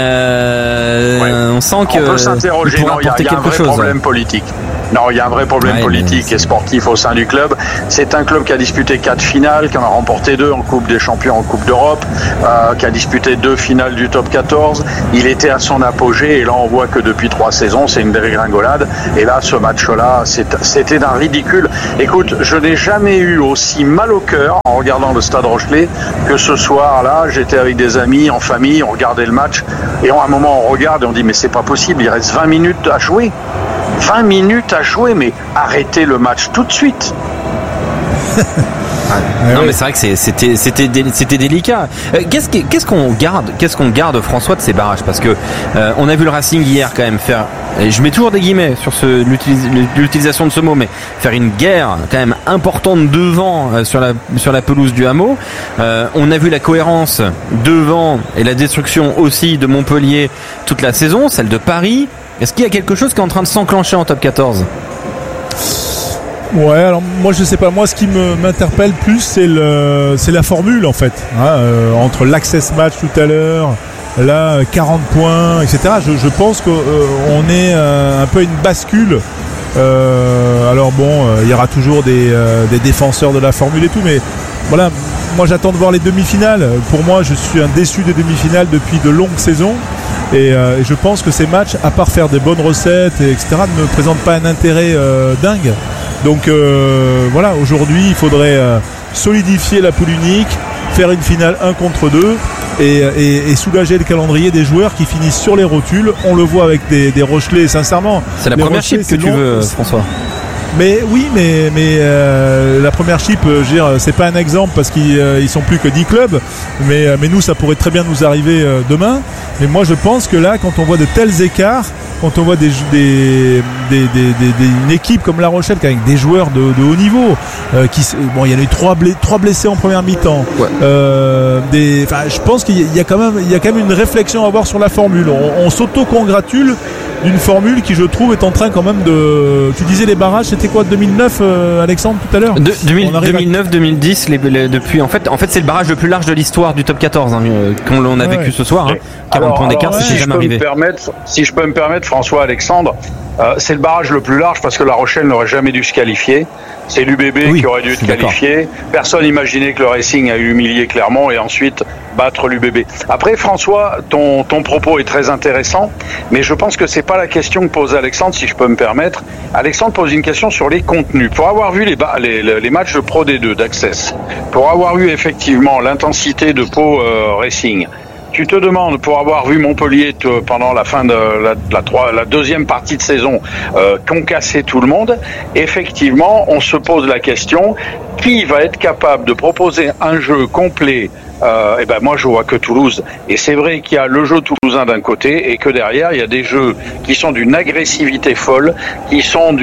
on sent que
on peut s'interroger.
Non,
il y a un vrai problème politique. Non, il y a un vrai problème politique et sportif au sein du club. C'est un club qui a disputé 4 finales, qui en a remporté 2 en Coupe des Champions, en Coupe d'Europe, qui a disputé 2 finales du top 14. Il était à son apogée et là on voit que depuis 3 saisons, c'est une dégringolade. Et là, ce match-là, c'était d'un ridicule. Écoute, je n'ai jamais eu aussi mal au cœur en regardant le Stade Rochelais que ce soir-là. J'étais avec des amis, en famille, on regardait le match et à un moment on regarde et on dit mais c'est pas possible, il reste 20 minutes à jouer. 20 minutes à jouer, mais arrêtez le match tout de suite.
Non mais c'est vrai que c'était délicat. Qu'est-ce qu'on garde François de ces barrages, parce que on a vu le Racing hier quand même faire, et je mets toujours des guillemets sur l'utilisation de ce mot, mais faire une guerre quand même importante devant sur la pelouse du Hameau. On a vu la cohérence devant et la destruction aussi de Montpellier toute la saison, celle de Paris. Est-ce qu'il y a quelque chose qui est en train de s'enclencher en top 14 ?
Ouais, alors moi je sais pas, moi ce qui m'interpelle plus c'est la formule en fait, entre l'access match tout à l'heure, là 40 points, etc. Je pense qu'on est un peu une bascule. Alors bon, il y aura toujours des défenseurs de la formule et tout, mais voilà, moi j'attends de voir les demi-finales. Pour moi, je suis un déçu des demi-finales depuis de longues saisons. Et je pense que ces matchs, à part faire des bonnes recettes, etc., ne me présentent pas un intérêt dingue. Donc voilà, aujourd'hui, il faudrait solidifier la poule unique, faire une finale 1 contre 2 et soulager le calendrier des joueurs qui finissent sur les rotules. On le voit avec des Rochelais, sincèrement.
C'est la première chip que tu veux, François.
Mais oui, mais la première chip, je veux dire, c'est pas un exemple parce qu'ils sont plus que 10 clubs, mais nous ça pourrait très bien nous arriver demain. Mais moi je pense que là, quand on voit de tels écarts, quand on voit une équipe comme La Rochelle avec des joueurs de haut niveau, il y en a eu 3 blessés en première mi-temps. Ouais. Je pense qu'il y a quand même une réflexion à avoir sur la formule. On s'auto-congratule d'une formule qui, je trouve, est en train quand même de... Tu disais les barrages, c'était quoi, 2009, Alexandre, tout à l'heure
2009, 2010, depuis... En fait, c'est le barrage le plus large de l'histoire du top 14, qu'on a vécu ce soir. 40 points d'écart, c'est jamais arrivé.
Si je peux me permettre, François, Alexandre, c'est le barrage le plus large parce que La Rochelle n'aurait jamais dû se qualifier. C'est l'UBB qui aurait dû se qualifier. Personne n'imaginait que le Racing a humilié Clermont et ensuite battre l'UBB. Après, François, ton propos est très intéressant, mais je pense que c'est pas la question que pose Alexandre, si je peux me permettre. Alexandre pose une question sur les contenus. Pour avoir vu les matchs de Pro D2 d'Access, pour avoir vu effectivement l'intensité de Pau Racing, tu te demandes, pour avoir vu Montpellier pendant la fin de la deuxième partie de saison concasser tout le monde, effectivement, on se pose la question, qui va être capable de proposer un jeu complet? Moi je vois que Toulouse, et c'est vrai qu'il y a le jeu toulousain d'un côté et que derrière il y a des jeux qui sont d'une agressivité folle, qui sont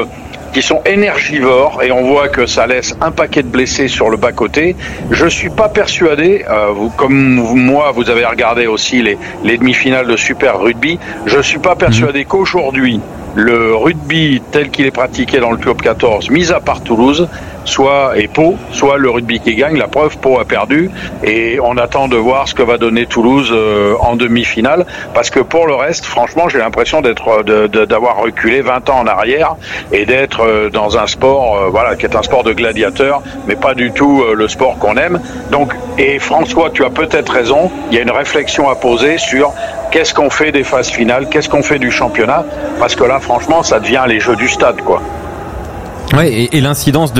énergivores, et on voit que ça laisse un paquet de blessés sur le bas-côté. Je suis pas persuadé, vous, comme moi vous avez regardé aussi les demi-finales de Super Rugby, je suis pas persuadé qu'aujourd'hui le rugby tel qu'il est pratiqué dans le top 14, mis à part Toulouse, et Pau, soit le rugby qui gagne. La preuve, Pau a perdu et on attend de voir ce que va donner Toulouse en demi-finale, parce que pour le reste, franchement, j'ai l'impression d'avoir reculé 20 ans en arrière et d'être dans un sport qui est un sport de gladiateur, mais pas du tout le sport qu'on aime. Donc, et François, tu as peut-être raison, il y a une réflexion à poser sur qu'est-ce qu'on fait des phases finales, qu'est-ce qu'on fait du championnat, parce que là, franchement, ça devient les jeux du stade, quoi.
Ouais, et l'incidence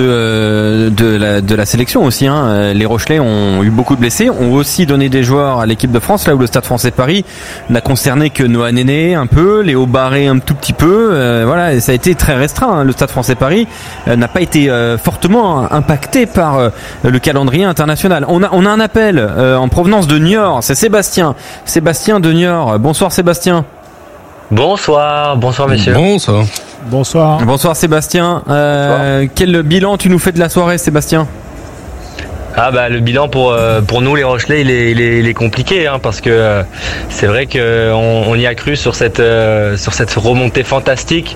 de la sélection aussi. Les Rochelais ont eu beaucoup de blessés, ont aussi donné des joueurs à l'équipe de France, là où le Stade Français de Paris n'a concerné que Noah Néné un peu, Léo Barré un tout petit peu. Et ça a été très restreint. Le Stade Français de Paris n'a pas été fortement impacté par le calendrier international. On a un appel en provenance de Niort. C'est Sébastien de Niort. Bonsoir Sébastien.
Bonsoir messieurs.
Bonsoir Sébastien. Quel bilan tu nous fais de la soirée, Sébastien?
Ah bah le bilan pour nous les Rochelais il est compliqué parce que c'est vrai que on y a cru sur cette remontée fantastique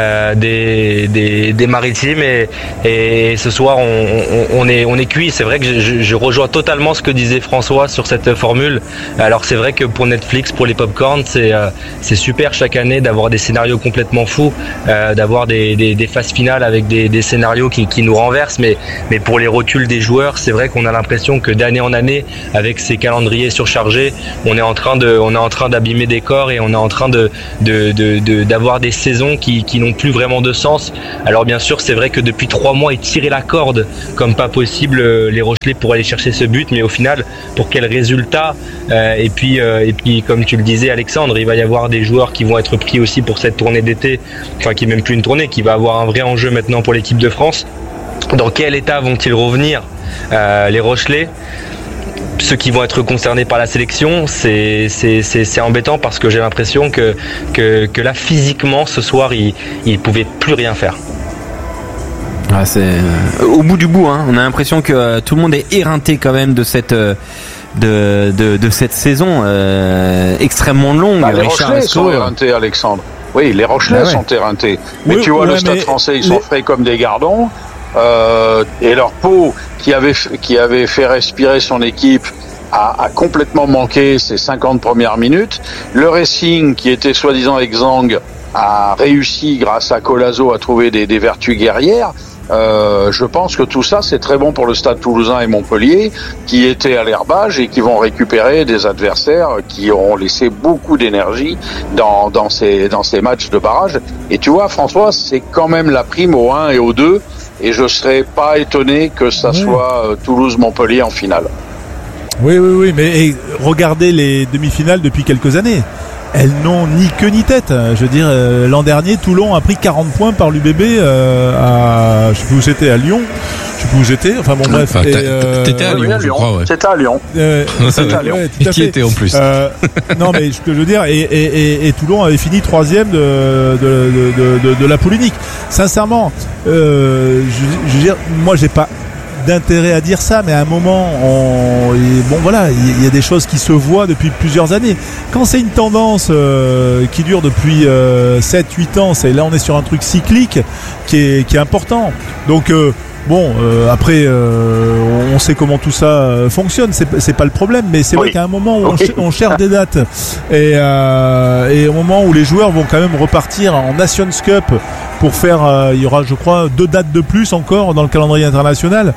des Maritimes et ce soir on est cuit. C'est vrai que je rejoins totalement ce que disait François sur cette formule. Alors c'est vrai que pour Netflix, pour les popcorn, c'est super chaque année d'avoir des scénarios complètement fous, d'avoir des phases finales avec des scénarios qui nous renversent, mais pour les rotules des joueurs, c'est vrai qu'on a l'impression que d'année en année, avec ces calendriers surchargés, on est en train d'abîmer des corps et on est en train d'avoir des saisons qui n'ont plus vraiment de sens. Alors bien sûr, c'est vrai que depuis 3 mois, ils tiraient la corde comme pas possible les Rochelais pour aller chercher ce but, mais au final, pour quel résultat et puis comme tu le disais Alexandre, il va y avoir des joueurs qui vont être pris aussi pour cette tournée d'été, enfin qui est même plus une tournée, qui va avoir un vrai enjeu maintenant pour l'équipe de France. Dans quel état vont-ils revenir les Rochelais? Ceux qui vont être concernés par la sélection, c'est embêtant parce que j'ai l'impression que là physiquement ce soir ils pouvaient plus rien faire.
Ah, c'est au bout du bout, hein. On a l'impression que tout le monde est éreinté quand même de cette saison extrêmement longue.
Les Rochelais sont éreintés, Alexandre. Oui, les Rochelais sont éreintés. Mais oui, tu vois, le Stade français, ils sont frais comme des gardons. Et leur peau qui avait fait respirer son équipe a complètement manqué ces 50 premières minutes. Le Racing, qui était soi-disant exsangue, a réussi grâce à Colazo à trouver des vertus guerrières. Je pense que tout ça c'est très bon pour le Stade Toulousain et Montpellier qui étaient à l'herbage et qui vont récupérer des adversaires qui auront laissé beaucoup d'énergie dans ces matchs de barrage. Et tu vois François, c'est quand même la prime au 1 et au 2 et je serais pas étonné que ça soit Toulouse-Montpellier en finale.
Oui, mais regardez les demi-finales depuis quelques années. Elles n'ont ni queue ni tête. Je veux dire, l'an dernier, Toulon a pris 40 points par l'UBB je sais plus où c'était, à Lyon. Je sais plus où j'étais. Enfin bon, bref.
T'étais à Lyon, je crois, ouais.
C'était à Lyon.
C'était à Lyon.
Qui était en plus.
Non, mais ce que je veux dire, et Toulon avait fini 3e de la poule unique. Sincèrement, je veux dire, moi, j'ai pas d'intérêt à dire ça, mais à un moment il y a des choses qui se voient depuis plusieurs années. Quand c'est une tendance qui dure depuis 7-8 ans, là on est sur un truc cyclique qui est important. Donc après on sait comment tout ça fonctionne, c'est pas le problème, mais c'est vrai qu'à un moment où on cherche des dates et au moment où les joueurs vont quand même repartir en Nations Cup pour faire il y aura je crois 2 dates de plus encore dans le calendrier international.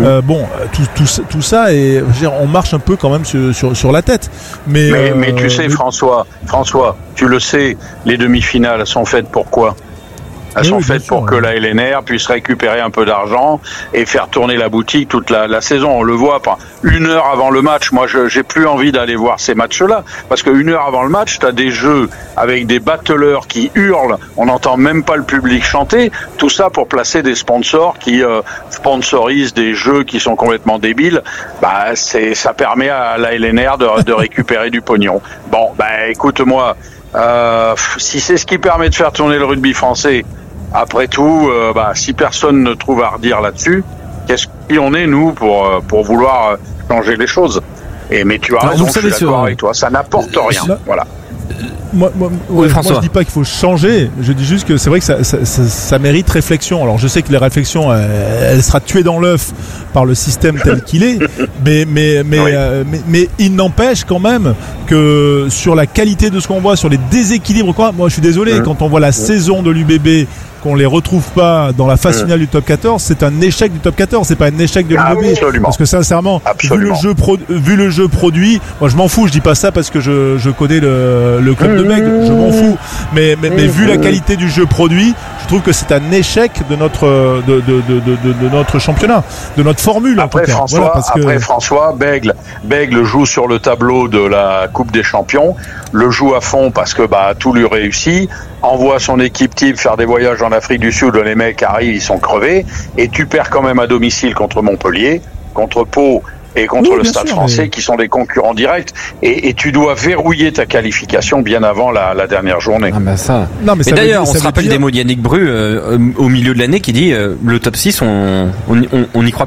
Tout ça, et je veux dire, on marche un peu quand même sur la tête, mais
tu sais François, tu le sais, les demi-finales sont faites pour quoi? Elles sont faites pour que la LNR puisse récupérer un peu d'argent et faire tourner la boutique toute la saison. On le voit, 1 heure avant le match. Moi, j'ai plus envie d'aller voir ces matchs-là parce que 1 heure avant le match, t'as des jeux avec des battleurs qui hurlent. On n'entend même pas le public chanter. Tout ça pour placer des sponsors qui sponsorisent des jeux qui sont complètement débiles. Ça permet à la LNR de récupérer du pognon. Bon, écoute-moi, si c'est ce qui permet de faire tourner le rugby français. Après tout, si personne ne trouve à redire là-dessus, qu'est-ce qu'on est nous pour vouloir changer les choses? Mais tu as raison, je suis d'accord avec toi, ça n'apporte rien. Voilà.
Moi, je dis pas qu'il faut changer. Je dis juste que c'est vrai que ça mérite réflexion. Alors je sais que les réflexions, elle sera tuée dans l'œuf par le système tel qu'il est, mais il n'empêche quand même que sur la qualité de ce qu'on voit, sur les déséquilibres, moi je suis désolé, quand on voit la saison de l'UBB, qu'on les retrouve pas dans la phase finale du top 14, c'est un échec du top 14, c'est pas un échec de l'UBB. Parce que sincèrement, vu le jeu produit, moi je m'en fous, je dis pas ça parce que je connais le club de Bègles, je m'en fous. Mais vu la qualité du jeu produit, je trouve que c'est un échec de notre notre championnat, de notre formule en tout cas.
François, Bègles joue sur le tableau de la Coupe des Champions, le joue à fond parce que tout lui réussit, envoie son équipe type faire des voyages en Afrique du Sud où les mecs arrivent, ils sont crevés, et tu perds quand même à domicile contre Montpellier, contre Pau et contre le Stade français qui sont des concurrents directs, et tu dois verrouiller ta qualification bien avant la dernière journée.
Mais d'ailleurs, on se rappelle des mots d'Yannick Bru au milieu de l'année qui dit le top 6 on n'y croit plus.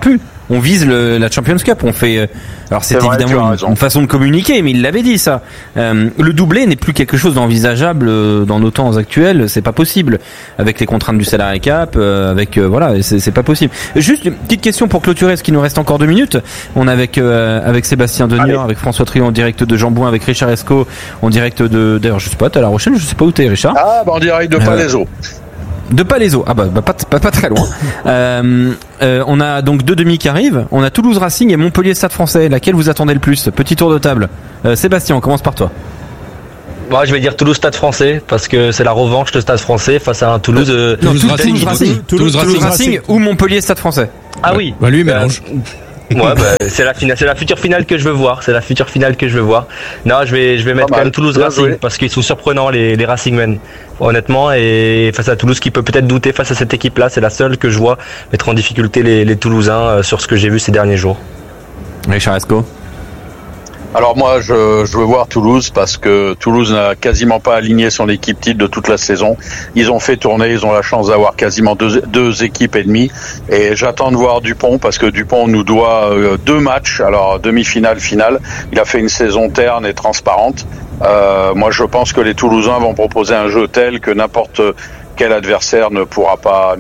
on vise la Champions Cup. On fait, alors c'est
vrai,
évidemment une façon de communiquer, mais il l'avait dit ça. Le doublé n'est plus quelque chose d'envisageable dans nos temps actuels. C'est pas possible avec les contraintes du salary cap, voilà, c'est pas possible. Juste une petite question pour clôturer, ce qui nous reste encore 2 minutes. On est avec Sébastien Denior, avec François Trio en direct de Jambouin, avec Richard Esco en direct d'ailleurs je sais pas, t'es à La Rochelle, je sais pas où t'es Richard.
En direct de Palaiseau.
De Palaiseau, pas très loin. On a donc 2 demi qui arrivent. On a Toulouse Racing et Montpellier Stade Français. Laquelle vous attendez le plus? Petit tour de table. Sébastien, on commence par toi.
Moi, je vais dire Toulouse Stade Français parce que c'est la revanche de Stade Français face à un Toulouse.
Toulouse Racing ou Montpellier Stade Français.
Ah oui.
Bah lui mélange.
C'est la future finale que je veux voir. Non, je vais mettre quand même Toulouse Racing parce qu'ils sont surprenants les Racingmen. Honnêtement, et face à Toulouse qui peut peut-être douter face à cette équipe-là, c'est la seule que je vois mettre en difficulté les Toulousains sur ce que j'ai vu ces derniers jours.
Richard Esco.
Alors moi, je veux voir Toulouse parce que Toulouse n'a quasiment pas aligné son équipe type de toute la saison. Ils ont fait tourner, ils ont la chance d'avoir quasiment deux équipes et demie. Et j'attends de voir Dupont parce que Dupont nous doit 2 matchs. Alors demi-finale, finale. Il a fait une saison terne et transparente. Moi, je pense que les Toulousains vont proposer un jeu tel que n'importe quel adversaire ne pourra pas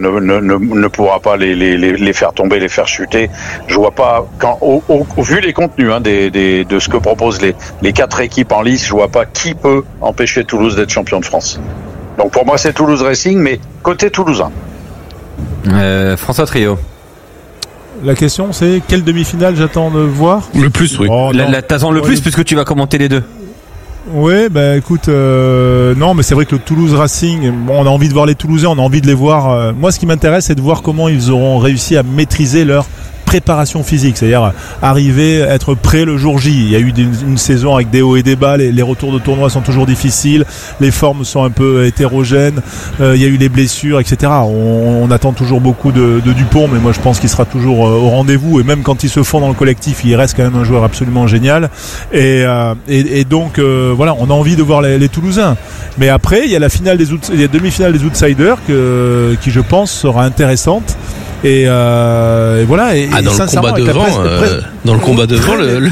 les faire tomber, les faire chuter. Je vois pas vu les contenus de ce que proposent les 4 équipes en lice, je vois pas qui peut empêcher Toulouse d'être champion de France. Donc pour moi c'est Toulouse Racing, mais côté toulousain.
François Trio.
La question c'est quelle demi-finale j'attends de voir?
Le plus, oui.
T'attends le plus puisque tu vas commenter les deux.
Ouais, écoute, non, mais c'est vrai que le Toulouse Racing, on a envie de voir les Toulousains, on a envie de les voir. Moi, ce qui m'intéresse, c'est de voir comment ils auront réussi à maîtriser leur préparation physique, c'est-à-dire arriver à être prêt le jour J. Il y a eu une saison avec des hauts et des bas, les retours de tournoi sont toujours difficiles, les formes sont un peu hétérogènes, il y a eu les blessures, etc. On attend toujours beaucoup de Dupont, mais moi je pense qu'il sera toujours au rendez-vous, et même quand il se fond dans le collectif, il reste quand même un joueur absolument génial. Et donc voilà, on a envie de voir les Toulousains. Mais après, il y a la demi-finale des outsiders qui je pense sera intéressante. Et voilà.
Dans le combat devant,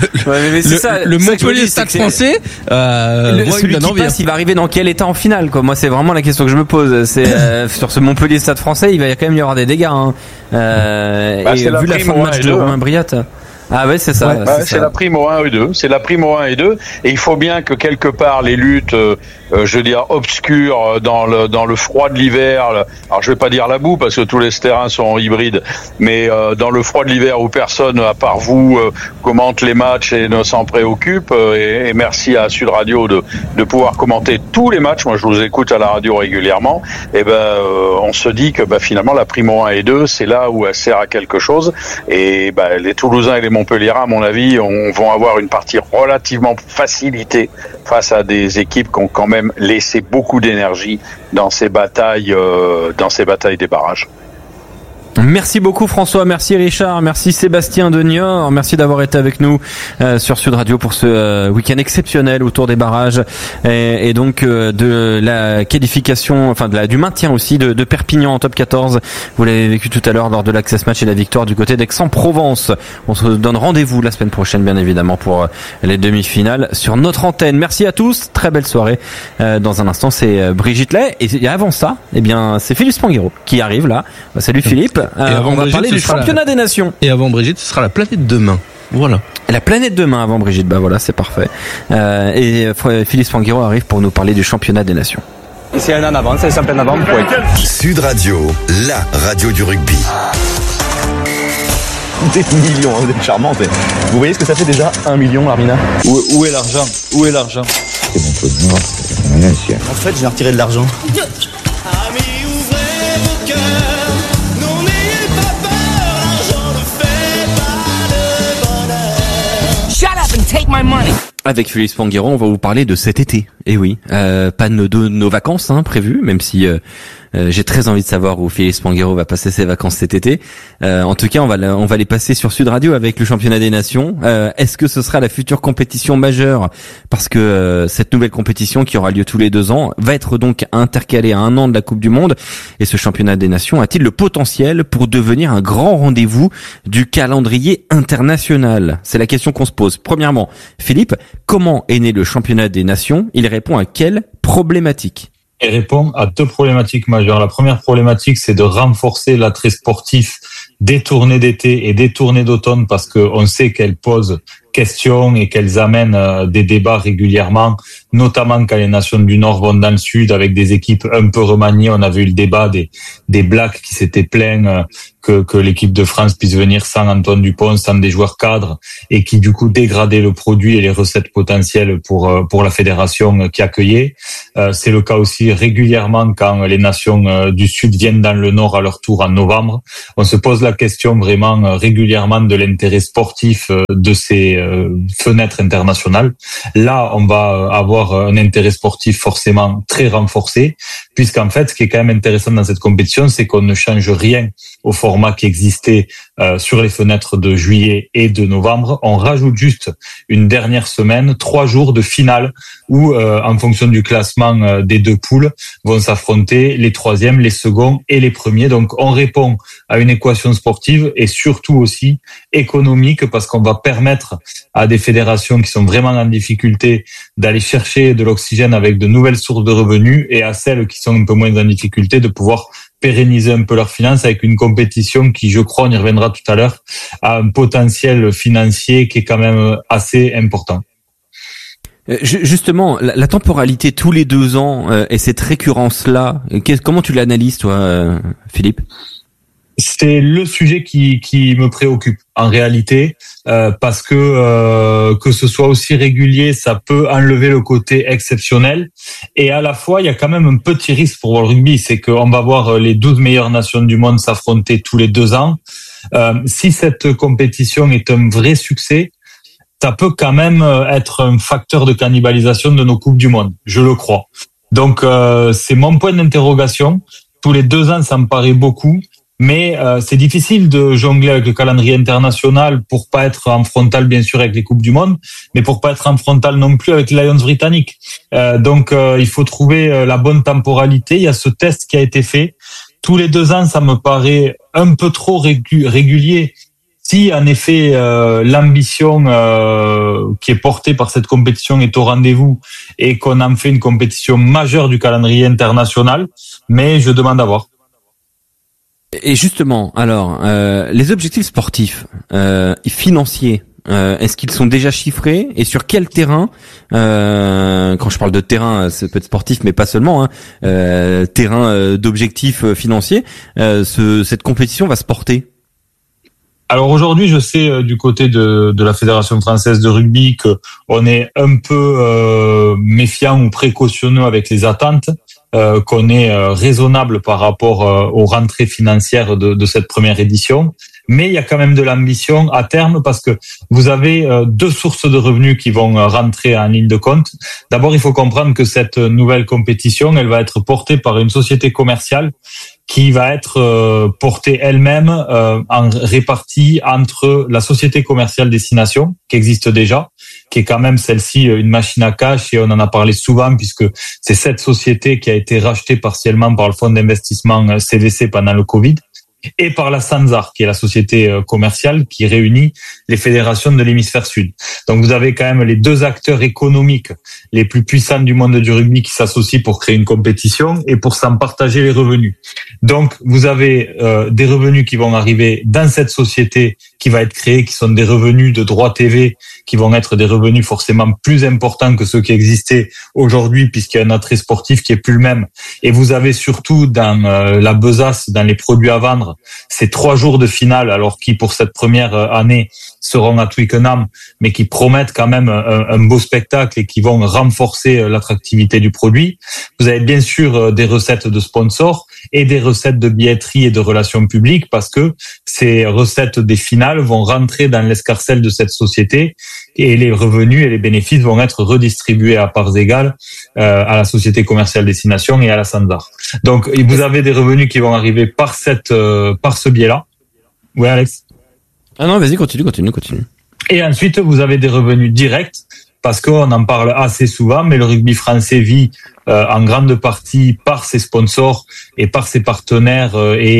le Montpellier Stade Français,
celui qui passe, il va arriver dans quel état en finale, quoi. Moi, c'est vraiment la question que je me pose. C'est sur ce Montpellier Stade Français, il va quand même y avoir des dégâts. Et vu la fin de match de Romain Briat. Ah ouais, c'est ça.
C'est la prime au 1 et 2. C'est la prime au 1 et 2. Et il faut bien que quelque part les luttes, je veux dire, obscures dans le froid de l'hiver. Alors je vais pas dire la boue parce que tous les terrains sont hybrides, mais dans le froid de l'hiver où personne à part vous commente les matchs et ne s'en préoccupe. Et merci à Sud Radio de pouvoir commenter tous les matchs. Moi, je vous écoute à la radio régulièrement. Et on se dit que finalement la prime au 1 et 2, c'est là où elle sert à quelque chose. Et les Toulousains et les Montpelliérains, à mon avis, vont avoir une partie relativement facilitée face à des équipes qui ont quand même laissé beaucoup d'énergie dans ces batailles des barrages.
Merci beaucoup François, merci Richard, merci Sébastien Denior, merci d'avoir été avec nous sur Sud Radio pour ce week-end exceptionnel autour des barrages et donc de la qualification, du maintien aussi de Perpignan en top 14. Vous l'avez vécu tout à l'heure lors de l'Access Match et la victoire du côté d'Aix-en-Provence. On se donne rendez-vous la semaine prochaine bien évidemment pour les demi-finales sur notre antenne. Merci à tous, très belle soirée. Dans un instant c'est Brigitte Lay et avant ça, c'est Philippe Spanghero qui arrive là. Salut Philippe.
Et avant
on va
Brigitte,
parler du championnat des nations.
Et avant Brigitte, ce sera la planète demain. Voilà.
La planète demain avant Brigitte. Voilà, c'est parfait. Et Philippe Spanghero arrive pour nous parler du championnat des nations.
C'est un en avant, c'est simple en avant.
Sud Radio, la radio du rugby.
Des millions, vous êtes charmante. Vous voyez ce que ça fait déjà 1 million, Armina?
Où est l'argent? Où est l'argent?
C'est mon peu de mort. En fait, j'ai retiré de l'argent.
Shut up and take my money.
Avec Félix Panguero, on va vous parler de cet été. Et oui, pas de nos vacances prévues, même si j'ai très envie de savoir où Félix Panguero va passer ses vacances cet été. En tout cas, on va les passer sur Sud Radio avec le championnat des nations. Est-ce que ce sera la future compétition majeure? Parce que cette nouvelle compétition qui aura lieu tous les 2 ans va être donc intercalée à 1 an de la Coupe du Monde. Et ce championnat des nations a-t-il le potentiel pour devenir un grand rendez-vous du calendrier international? C'est la question qu'on se pose. Premièrement, Philippe, comment est né le championnat des nations? Il répond à quelle problématique?
Il répond à 2 problématiques majeures. La première problématique, c'est de renforcer l'attrait sportif des tournées d'été et des tournées d'automne parce qu'on sait qu'elles posent questions et qu'elles amènent des débats régulièrement, notamment quand les nations du Nord vont dans le Sud avec des équipes un peu remaniées. On avait eu le débat des Blacks qui s'étaient plaints que l'équipe de France puisse venir sans Antoine Dupont, sans des joueurs cadres et qui du coup dégradaient le produit et les recettes potentielles pour la fédération qui accueillait. C'est le cas aussi régulièrement quand les nations du Sud viennent dans le Nord à leur tour en novembre. On se pose la question vraiment régulièrement de l'intérêt sportif de ces fenêtres internationales. Là, on va avoir un intérêt sportif forcément très renforcé, puisqu'en fait, ce qui est quand même intéressant dans cette compétition, c'est qu'on ne change rien au format qui existait sur les fenêtres de juillet et de novembre. On rajoute juste une dernière semaine, 3 jours de finale où, en fonction du classement des 2 poules, vont s'affronter les 3e, les seconds et les premiers. Donc, on répond à une équation sportive et surtout aussi économique parce qu'on va permettre à des fédérations qui sont vraiment en difficulté d'aller chercher de l'oxygène avec de nouvelles sources de revenus et à celles qui sont un peu moins en difficulté de pouvoir pérenniser un peu leurs finances avec une compétition qui, je crois, on y reviendra tout à l'heure, a un potentiel financier qui est quand même assez important.
Justement, la temporalité tous les 2 ans et cette récurrence-là, comment tu l'analyses, toi, Philippe?
C'est le sujet qui me préoccupe en réalité, parce que ce soit aussi régulier, ça peut enlever le côté exceptionnel. Et à la fois, il y a quand même un petit risque pour le rugby, c'est qu'on va voir les 12 meilleures nations du monde s'affronter tous les 2 ans. Si cette compétition est un vrai succès, ça peut quand même être un facteur de cannibalisation de nos Coupes du Monde, je le crois. Donc c'est mon point d'interrogation. Tous les 2 ans, ça me paraît beaucoup. Mais c'est difficile de jongler avec le calendrier international pour pas être en frontal bien sûr avec les Coupes du Monde, mais pour pas être en frontal non plus avec les Lions britanniques. Donc il faut trouver la bonne temporalité. Il y a ce test qui a été fait. Tous les 2 ans, ça me paraît un peu trop régulier. Si en effet l'ambition qui est portée par cette compétition est au rendez-vous et qu'on en fait une compétition majeure du calendrier international, mais je demande à voir.
Et justement, alors, les objectifs sportifs et financiers, est-ce qu'ils sont déjà chiffrés et sur quel terrain? Quand je parle de terrain, ça peut être sportif, mais pas seulement. Terrain d'objectifs financiers. Cette compétition va se porter.
Alors aujourd'hui, je sais du côté de la Fédération française de rugby que on est un peu méfiant ou précautionneux avec les attentes. Qu'on est raisonnable par rapport aux rentrées financières de cette première édition. Mais il y a quand même de l'ambition à terme parce que vous avez 2 sources de revenus qui vont rentrer en ligne de compte. D'abord, il faut comprendre que cette nouvelle compétition, elle va être portée par une société commerciale qui va être portée elle-même en répartie entre la société commerciale Destination, qui existe déjà, qui est quand même celle-ci une machine à cash, et on en a parlé souvent puisque c'est cette société qui a été rachetée partiellement par le fonds d'investissement CVC pendant le Covid, et par la Sanzar, qui est la société commerciale qui réunit les fédérations de l'hémisphère sud. Donc vous avez quand même les 2 acteurs économiques les plus puissants du monde du rugby qui s'associent pour créer une compétition et pour s'en partager les revenus. Donc vous avez des revenus qui vont arriver dans cette société qui va être créée, qui sont des revenus de droits TV, qui vont être des revenus forcément plus importants que ceux qui existaient aujourd'hui, puisqu'il y a un attrait sportif qui est plus le même. Et vous avez surtout dans la besace, dans les produits à vendre, ces 3 jours de finale, alors qui pour cette première année seront à Twickenham, mais qui promettent quand même un beau spectacle et qui vont renforcer l'attractivité du produit. Vous avez bien sûr des recettes de sponsors et des recettes de billetterie et de relations publiques, parce que ces recettes des finales vont rentrer dans l'escarcelle de cette société et les revenus et les bénéfices vont être redistribués à parts égales à la Société Commerciale Destination et à la Sanzar. Donc vous avez des revenus qui vont arriver par ce biais-là. Oui, Alex?
Ah non, vas-y, continue.
Et ensuite, vous avez des revenus directs, parce qu'on en parle assez souvent, mais le rugby français vit en grande partie par ses sponsors et par ses partenaires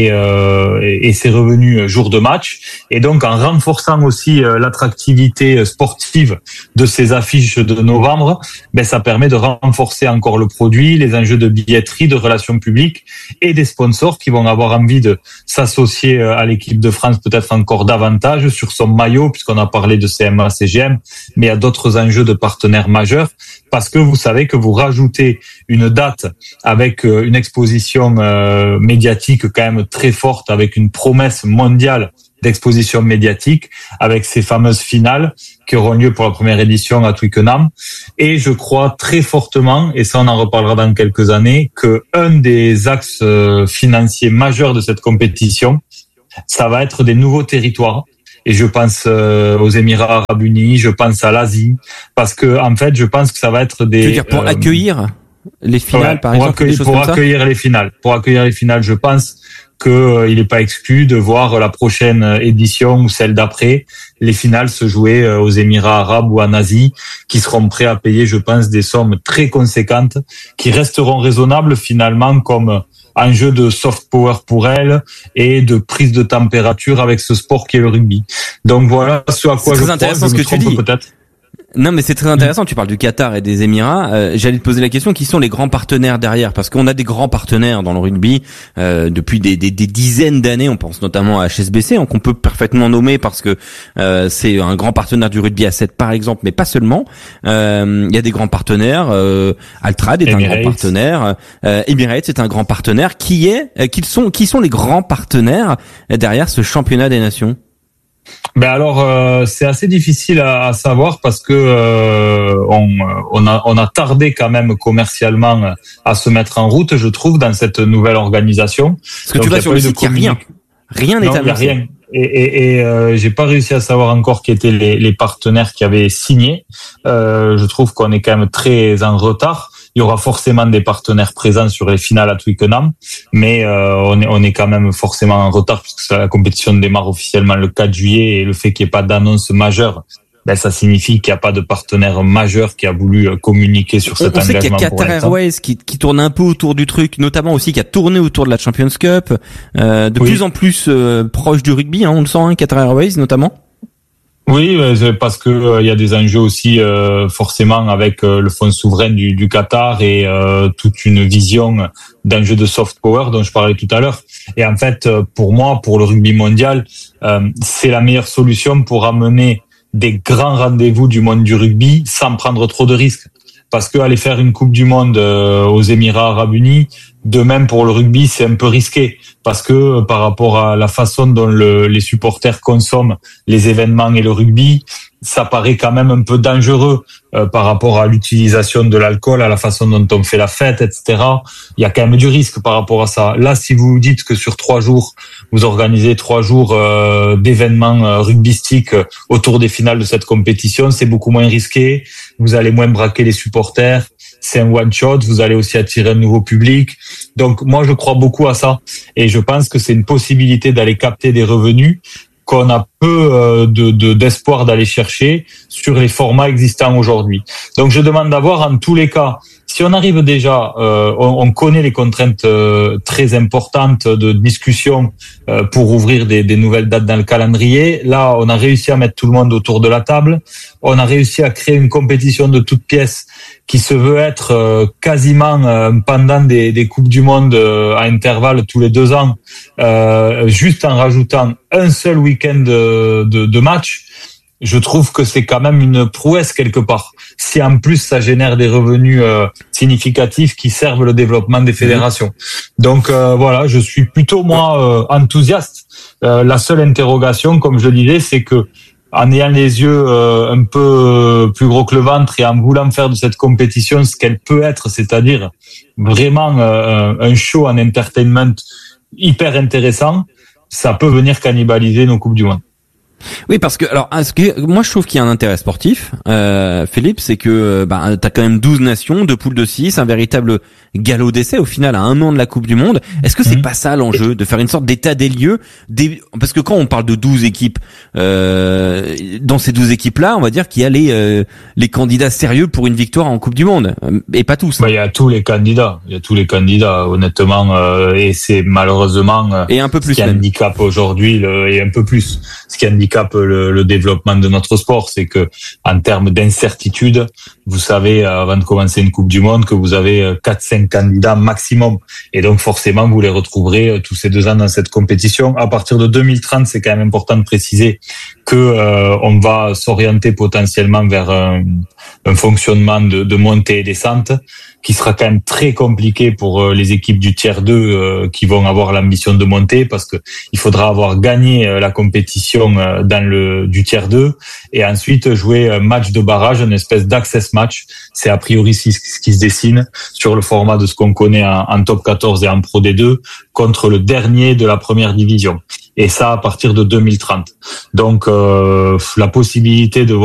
et ses revenus jour de match. Et donc, en renforçant aussi l'attractivité sportive de ces affiches de novembre, ça permet de renforcer encore le produit, les enjeux de billetterie, de relations publiques et des sponsors qui vont avoir envie de s'associer à l'équipe de France peut-être encore davantage sur son maillot, puisqu'on a parlé de CMA, CGM, mais il y a d'autres enjeux de partenaires majeurs, parce que vous savez que vous rajoutez une date avec une exposition médiatique quand même très forte, avec une promesse mondiale d'exposition médiatique, avec ces fameuses finales qui auront lieu pour la première édition à Twickenham. Et je crois très fortement, et ça on en reparlera dans quelques années, que un des axes financiers majeurs de cette compétition, ça va être des nouveaux territoires. Et je pense aux Émirats Arabes Unis, je pense à l'Asie, parce que en fait, je pense que ça va être des...
Tu veux dire pour accueillir les finales, par exemple,
pour accueillir les finales. Pour accueillir les finales, je pense que il n'est pas exclu de voir la prochaine édition ou celle d'après, les finales se jouer aux Émirats Arabes ou en Asie, qui seront prêts à payer, je pense, des sommes très conséquentes, qui resteront raisonnables finalement comme enjeu de soft power pour elle et de prise de température avec ce sport qui est le rugby. Donc voilà ce à quoi je crois.
Je me trompe peut-être. Non, mais c'est très intéressant. Tu parles du Qatar et des Émirats. J'allais te poser la question, qui sont les grands partenaires derrière? Parce qu'on a des grands partenaires dans le rugby depuis des dizaines d'années. On pense notamment à HSBC, qu'on peut parfaitement nommer parce que c'est un grand partenaire du rugby à 7 par exemple, mais pas seulement. Il y a des grands partenaires. Altrad est Emirates. Un grand partenaire. Emirates est un grand partenaire. Qui sont les grands partenaires derrière ce championnat des nations?
Alors c'est assez difficile à savoir, parce que on a tardé quand même commercialement à se mettre en route, je trouve, dans cette nouvelle organisation.
Parce que tu vas sur le site, il n'y a rien n'est annoncé.
Rien. Et j'ai pas réussi à savoir encore qui étaient les partenaires qui avaient signé. Je trouve qu'on est quand même très en retard. Il y aura forcément des partenaires présents sur les finales à Twickenham, mais on est quand même forcément en retard, puisque la compétition démarre officiellement le 4 juillet, et le fait qu'il n'y ait pas d'annonce majeure, ça signifie qu'il n'y a pas de partenaire majeur qui a voulu communiquer sur cet engagement.
On sait qu'il y a Qatar Airways qui tourne un peu autour du truc, notamment aussi qui a tourné autour de la Champions Cup, plus en plus proche du rugby, on le sent, Qatar Airways notamment.
Oui, parce que il y a des enjeux aussi forcément avec le fonds souverain du Qatar et toute une vision d'enjeux de soft power dont je parlais tout à l'heure. Et en fait, pour moi, pour le rugby mondial, c'est la meilleure solution pour amener des grands rendez-vous du monde du rugby sans prendre trop de risques. Parce que aller faire une Coupe du Monde aux Émirats Arabes Unis, de même pour le rugby, c'est un peu risqué, parce que par rapport à la façon dont les supporters consomment les événements et le rugby, ça paraît quand même un peu dangereux par rapport à l'utilisation de l'alcool, à la façon dont on fait la fête, etc. Il y a quand même du risque par rapport à ça. Là, si vous dites que sur 3 jours, vous organisez 3 jours d'événements rugbystiques autour des finales de cette compétition, c'est beaucoup moins risqué. Vous allez moins braquer les supporters. C'est un one-shot, vous allez aussi attirer un nouveau public. Donc moi, je crois beaucoup à ça. Et je pense que c'est une possibilité d'aller capter des revenus qu'on a peu d'espoir d'aller chercher sur les formats existants aujourd'hui. Donc je demande d'avoir en tous les cas, si on arrive déjà, on connaît les contraintes très importantes de discussion pour ouvrir des nouvelles dates dans le calendrier. Là, on a réussi à mettre tout le monde autour de la table. On a réussi à créer une compétition de toutes pièces qui se veut être quasiment pendant des Coupes du Monde à intervalles tous les 2 ans, juste en rajoutant un seul week-end de match. je trouve que c'est quand même une prouesse quelque part. Si en plus ça génère des revenus significatifs qui servent le développement des fédérations. Donc voilà, je suis plutôt moi enthousiaste. La seule interrogation, comme je le disais, c'est que en ayant les yeux un peu plus gros que le ventre et en voulant faire de cette compétition ce qu'elle peut être, c'est-à-dire vraiment un show en entertainment hyper intéressant, ça peut venir cannibaliser nos Coupes du Monde.
Oui, parce que alors moi je trouve qu'il y a un intérêt sportif, Philippe, c'est que t'as quand même 12 nations, 2 poules de 6, un véritable galop d'essai au final à un an de la Coupe du Monde. Est-ce que c'est pas ça l'enjeu, de faire une sorte d'état des lieux parce que quand on parle de 12 équipes, dans ces 12 équipes-là, on va dire qu'il y a les candidats sérieux pour une victoire en Coupe du Monde, et pas tous.
Il y a tous les candidats, honnêtement, et c'est malheureusement
et un peu plus
ce qui handicape aujourd'hui et un peu plus ce qui handicape le développement de notre sport, c'est que en termes d'incertitude, vous savez avant de commencer une Coupe du Monde que vous avez 4-5 candidats maximum, et donc forcément vous les retrouverez tous ces 2 ans dans cette compétition. À partir de 2030, c'est quand même important de préciser que on va s'orienter potentiellement vers un fonctionnement de montée et descente qui sera quand même très compliqué pour les équipes du tiers 2 qui vont avoir l'ambition de monter, parce que il faudra avoir gagné la compétition du tiers 2 et ensuite jouer un match de barrage, une espèce d'access match. C'est a priori ce qui se dessine sur le format de ce qu'on connaît en top 14 et en Pro D2 contre le dernier de la première division. Et ça à partir de 2030. Donc la possibilité de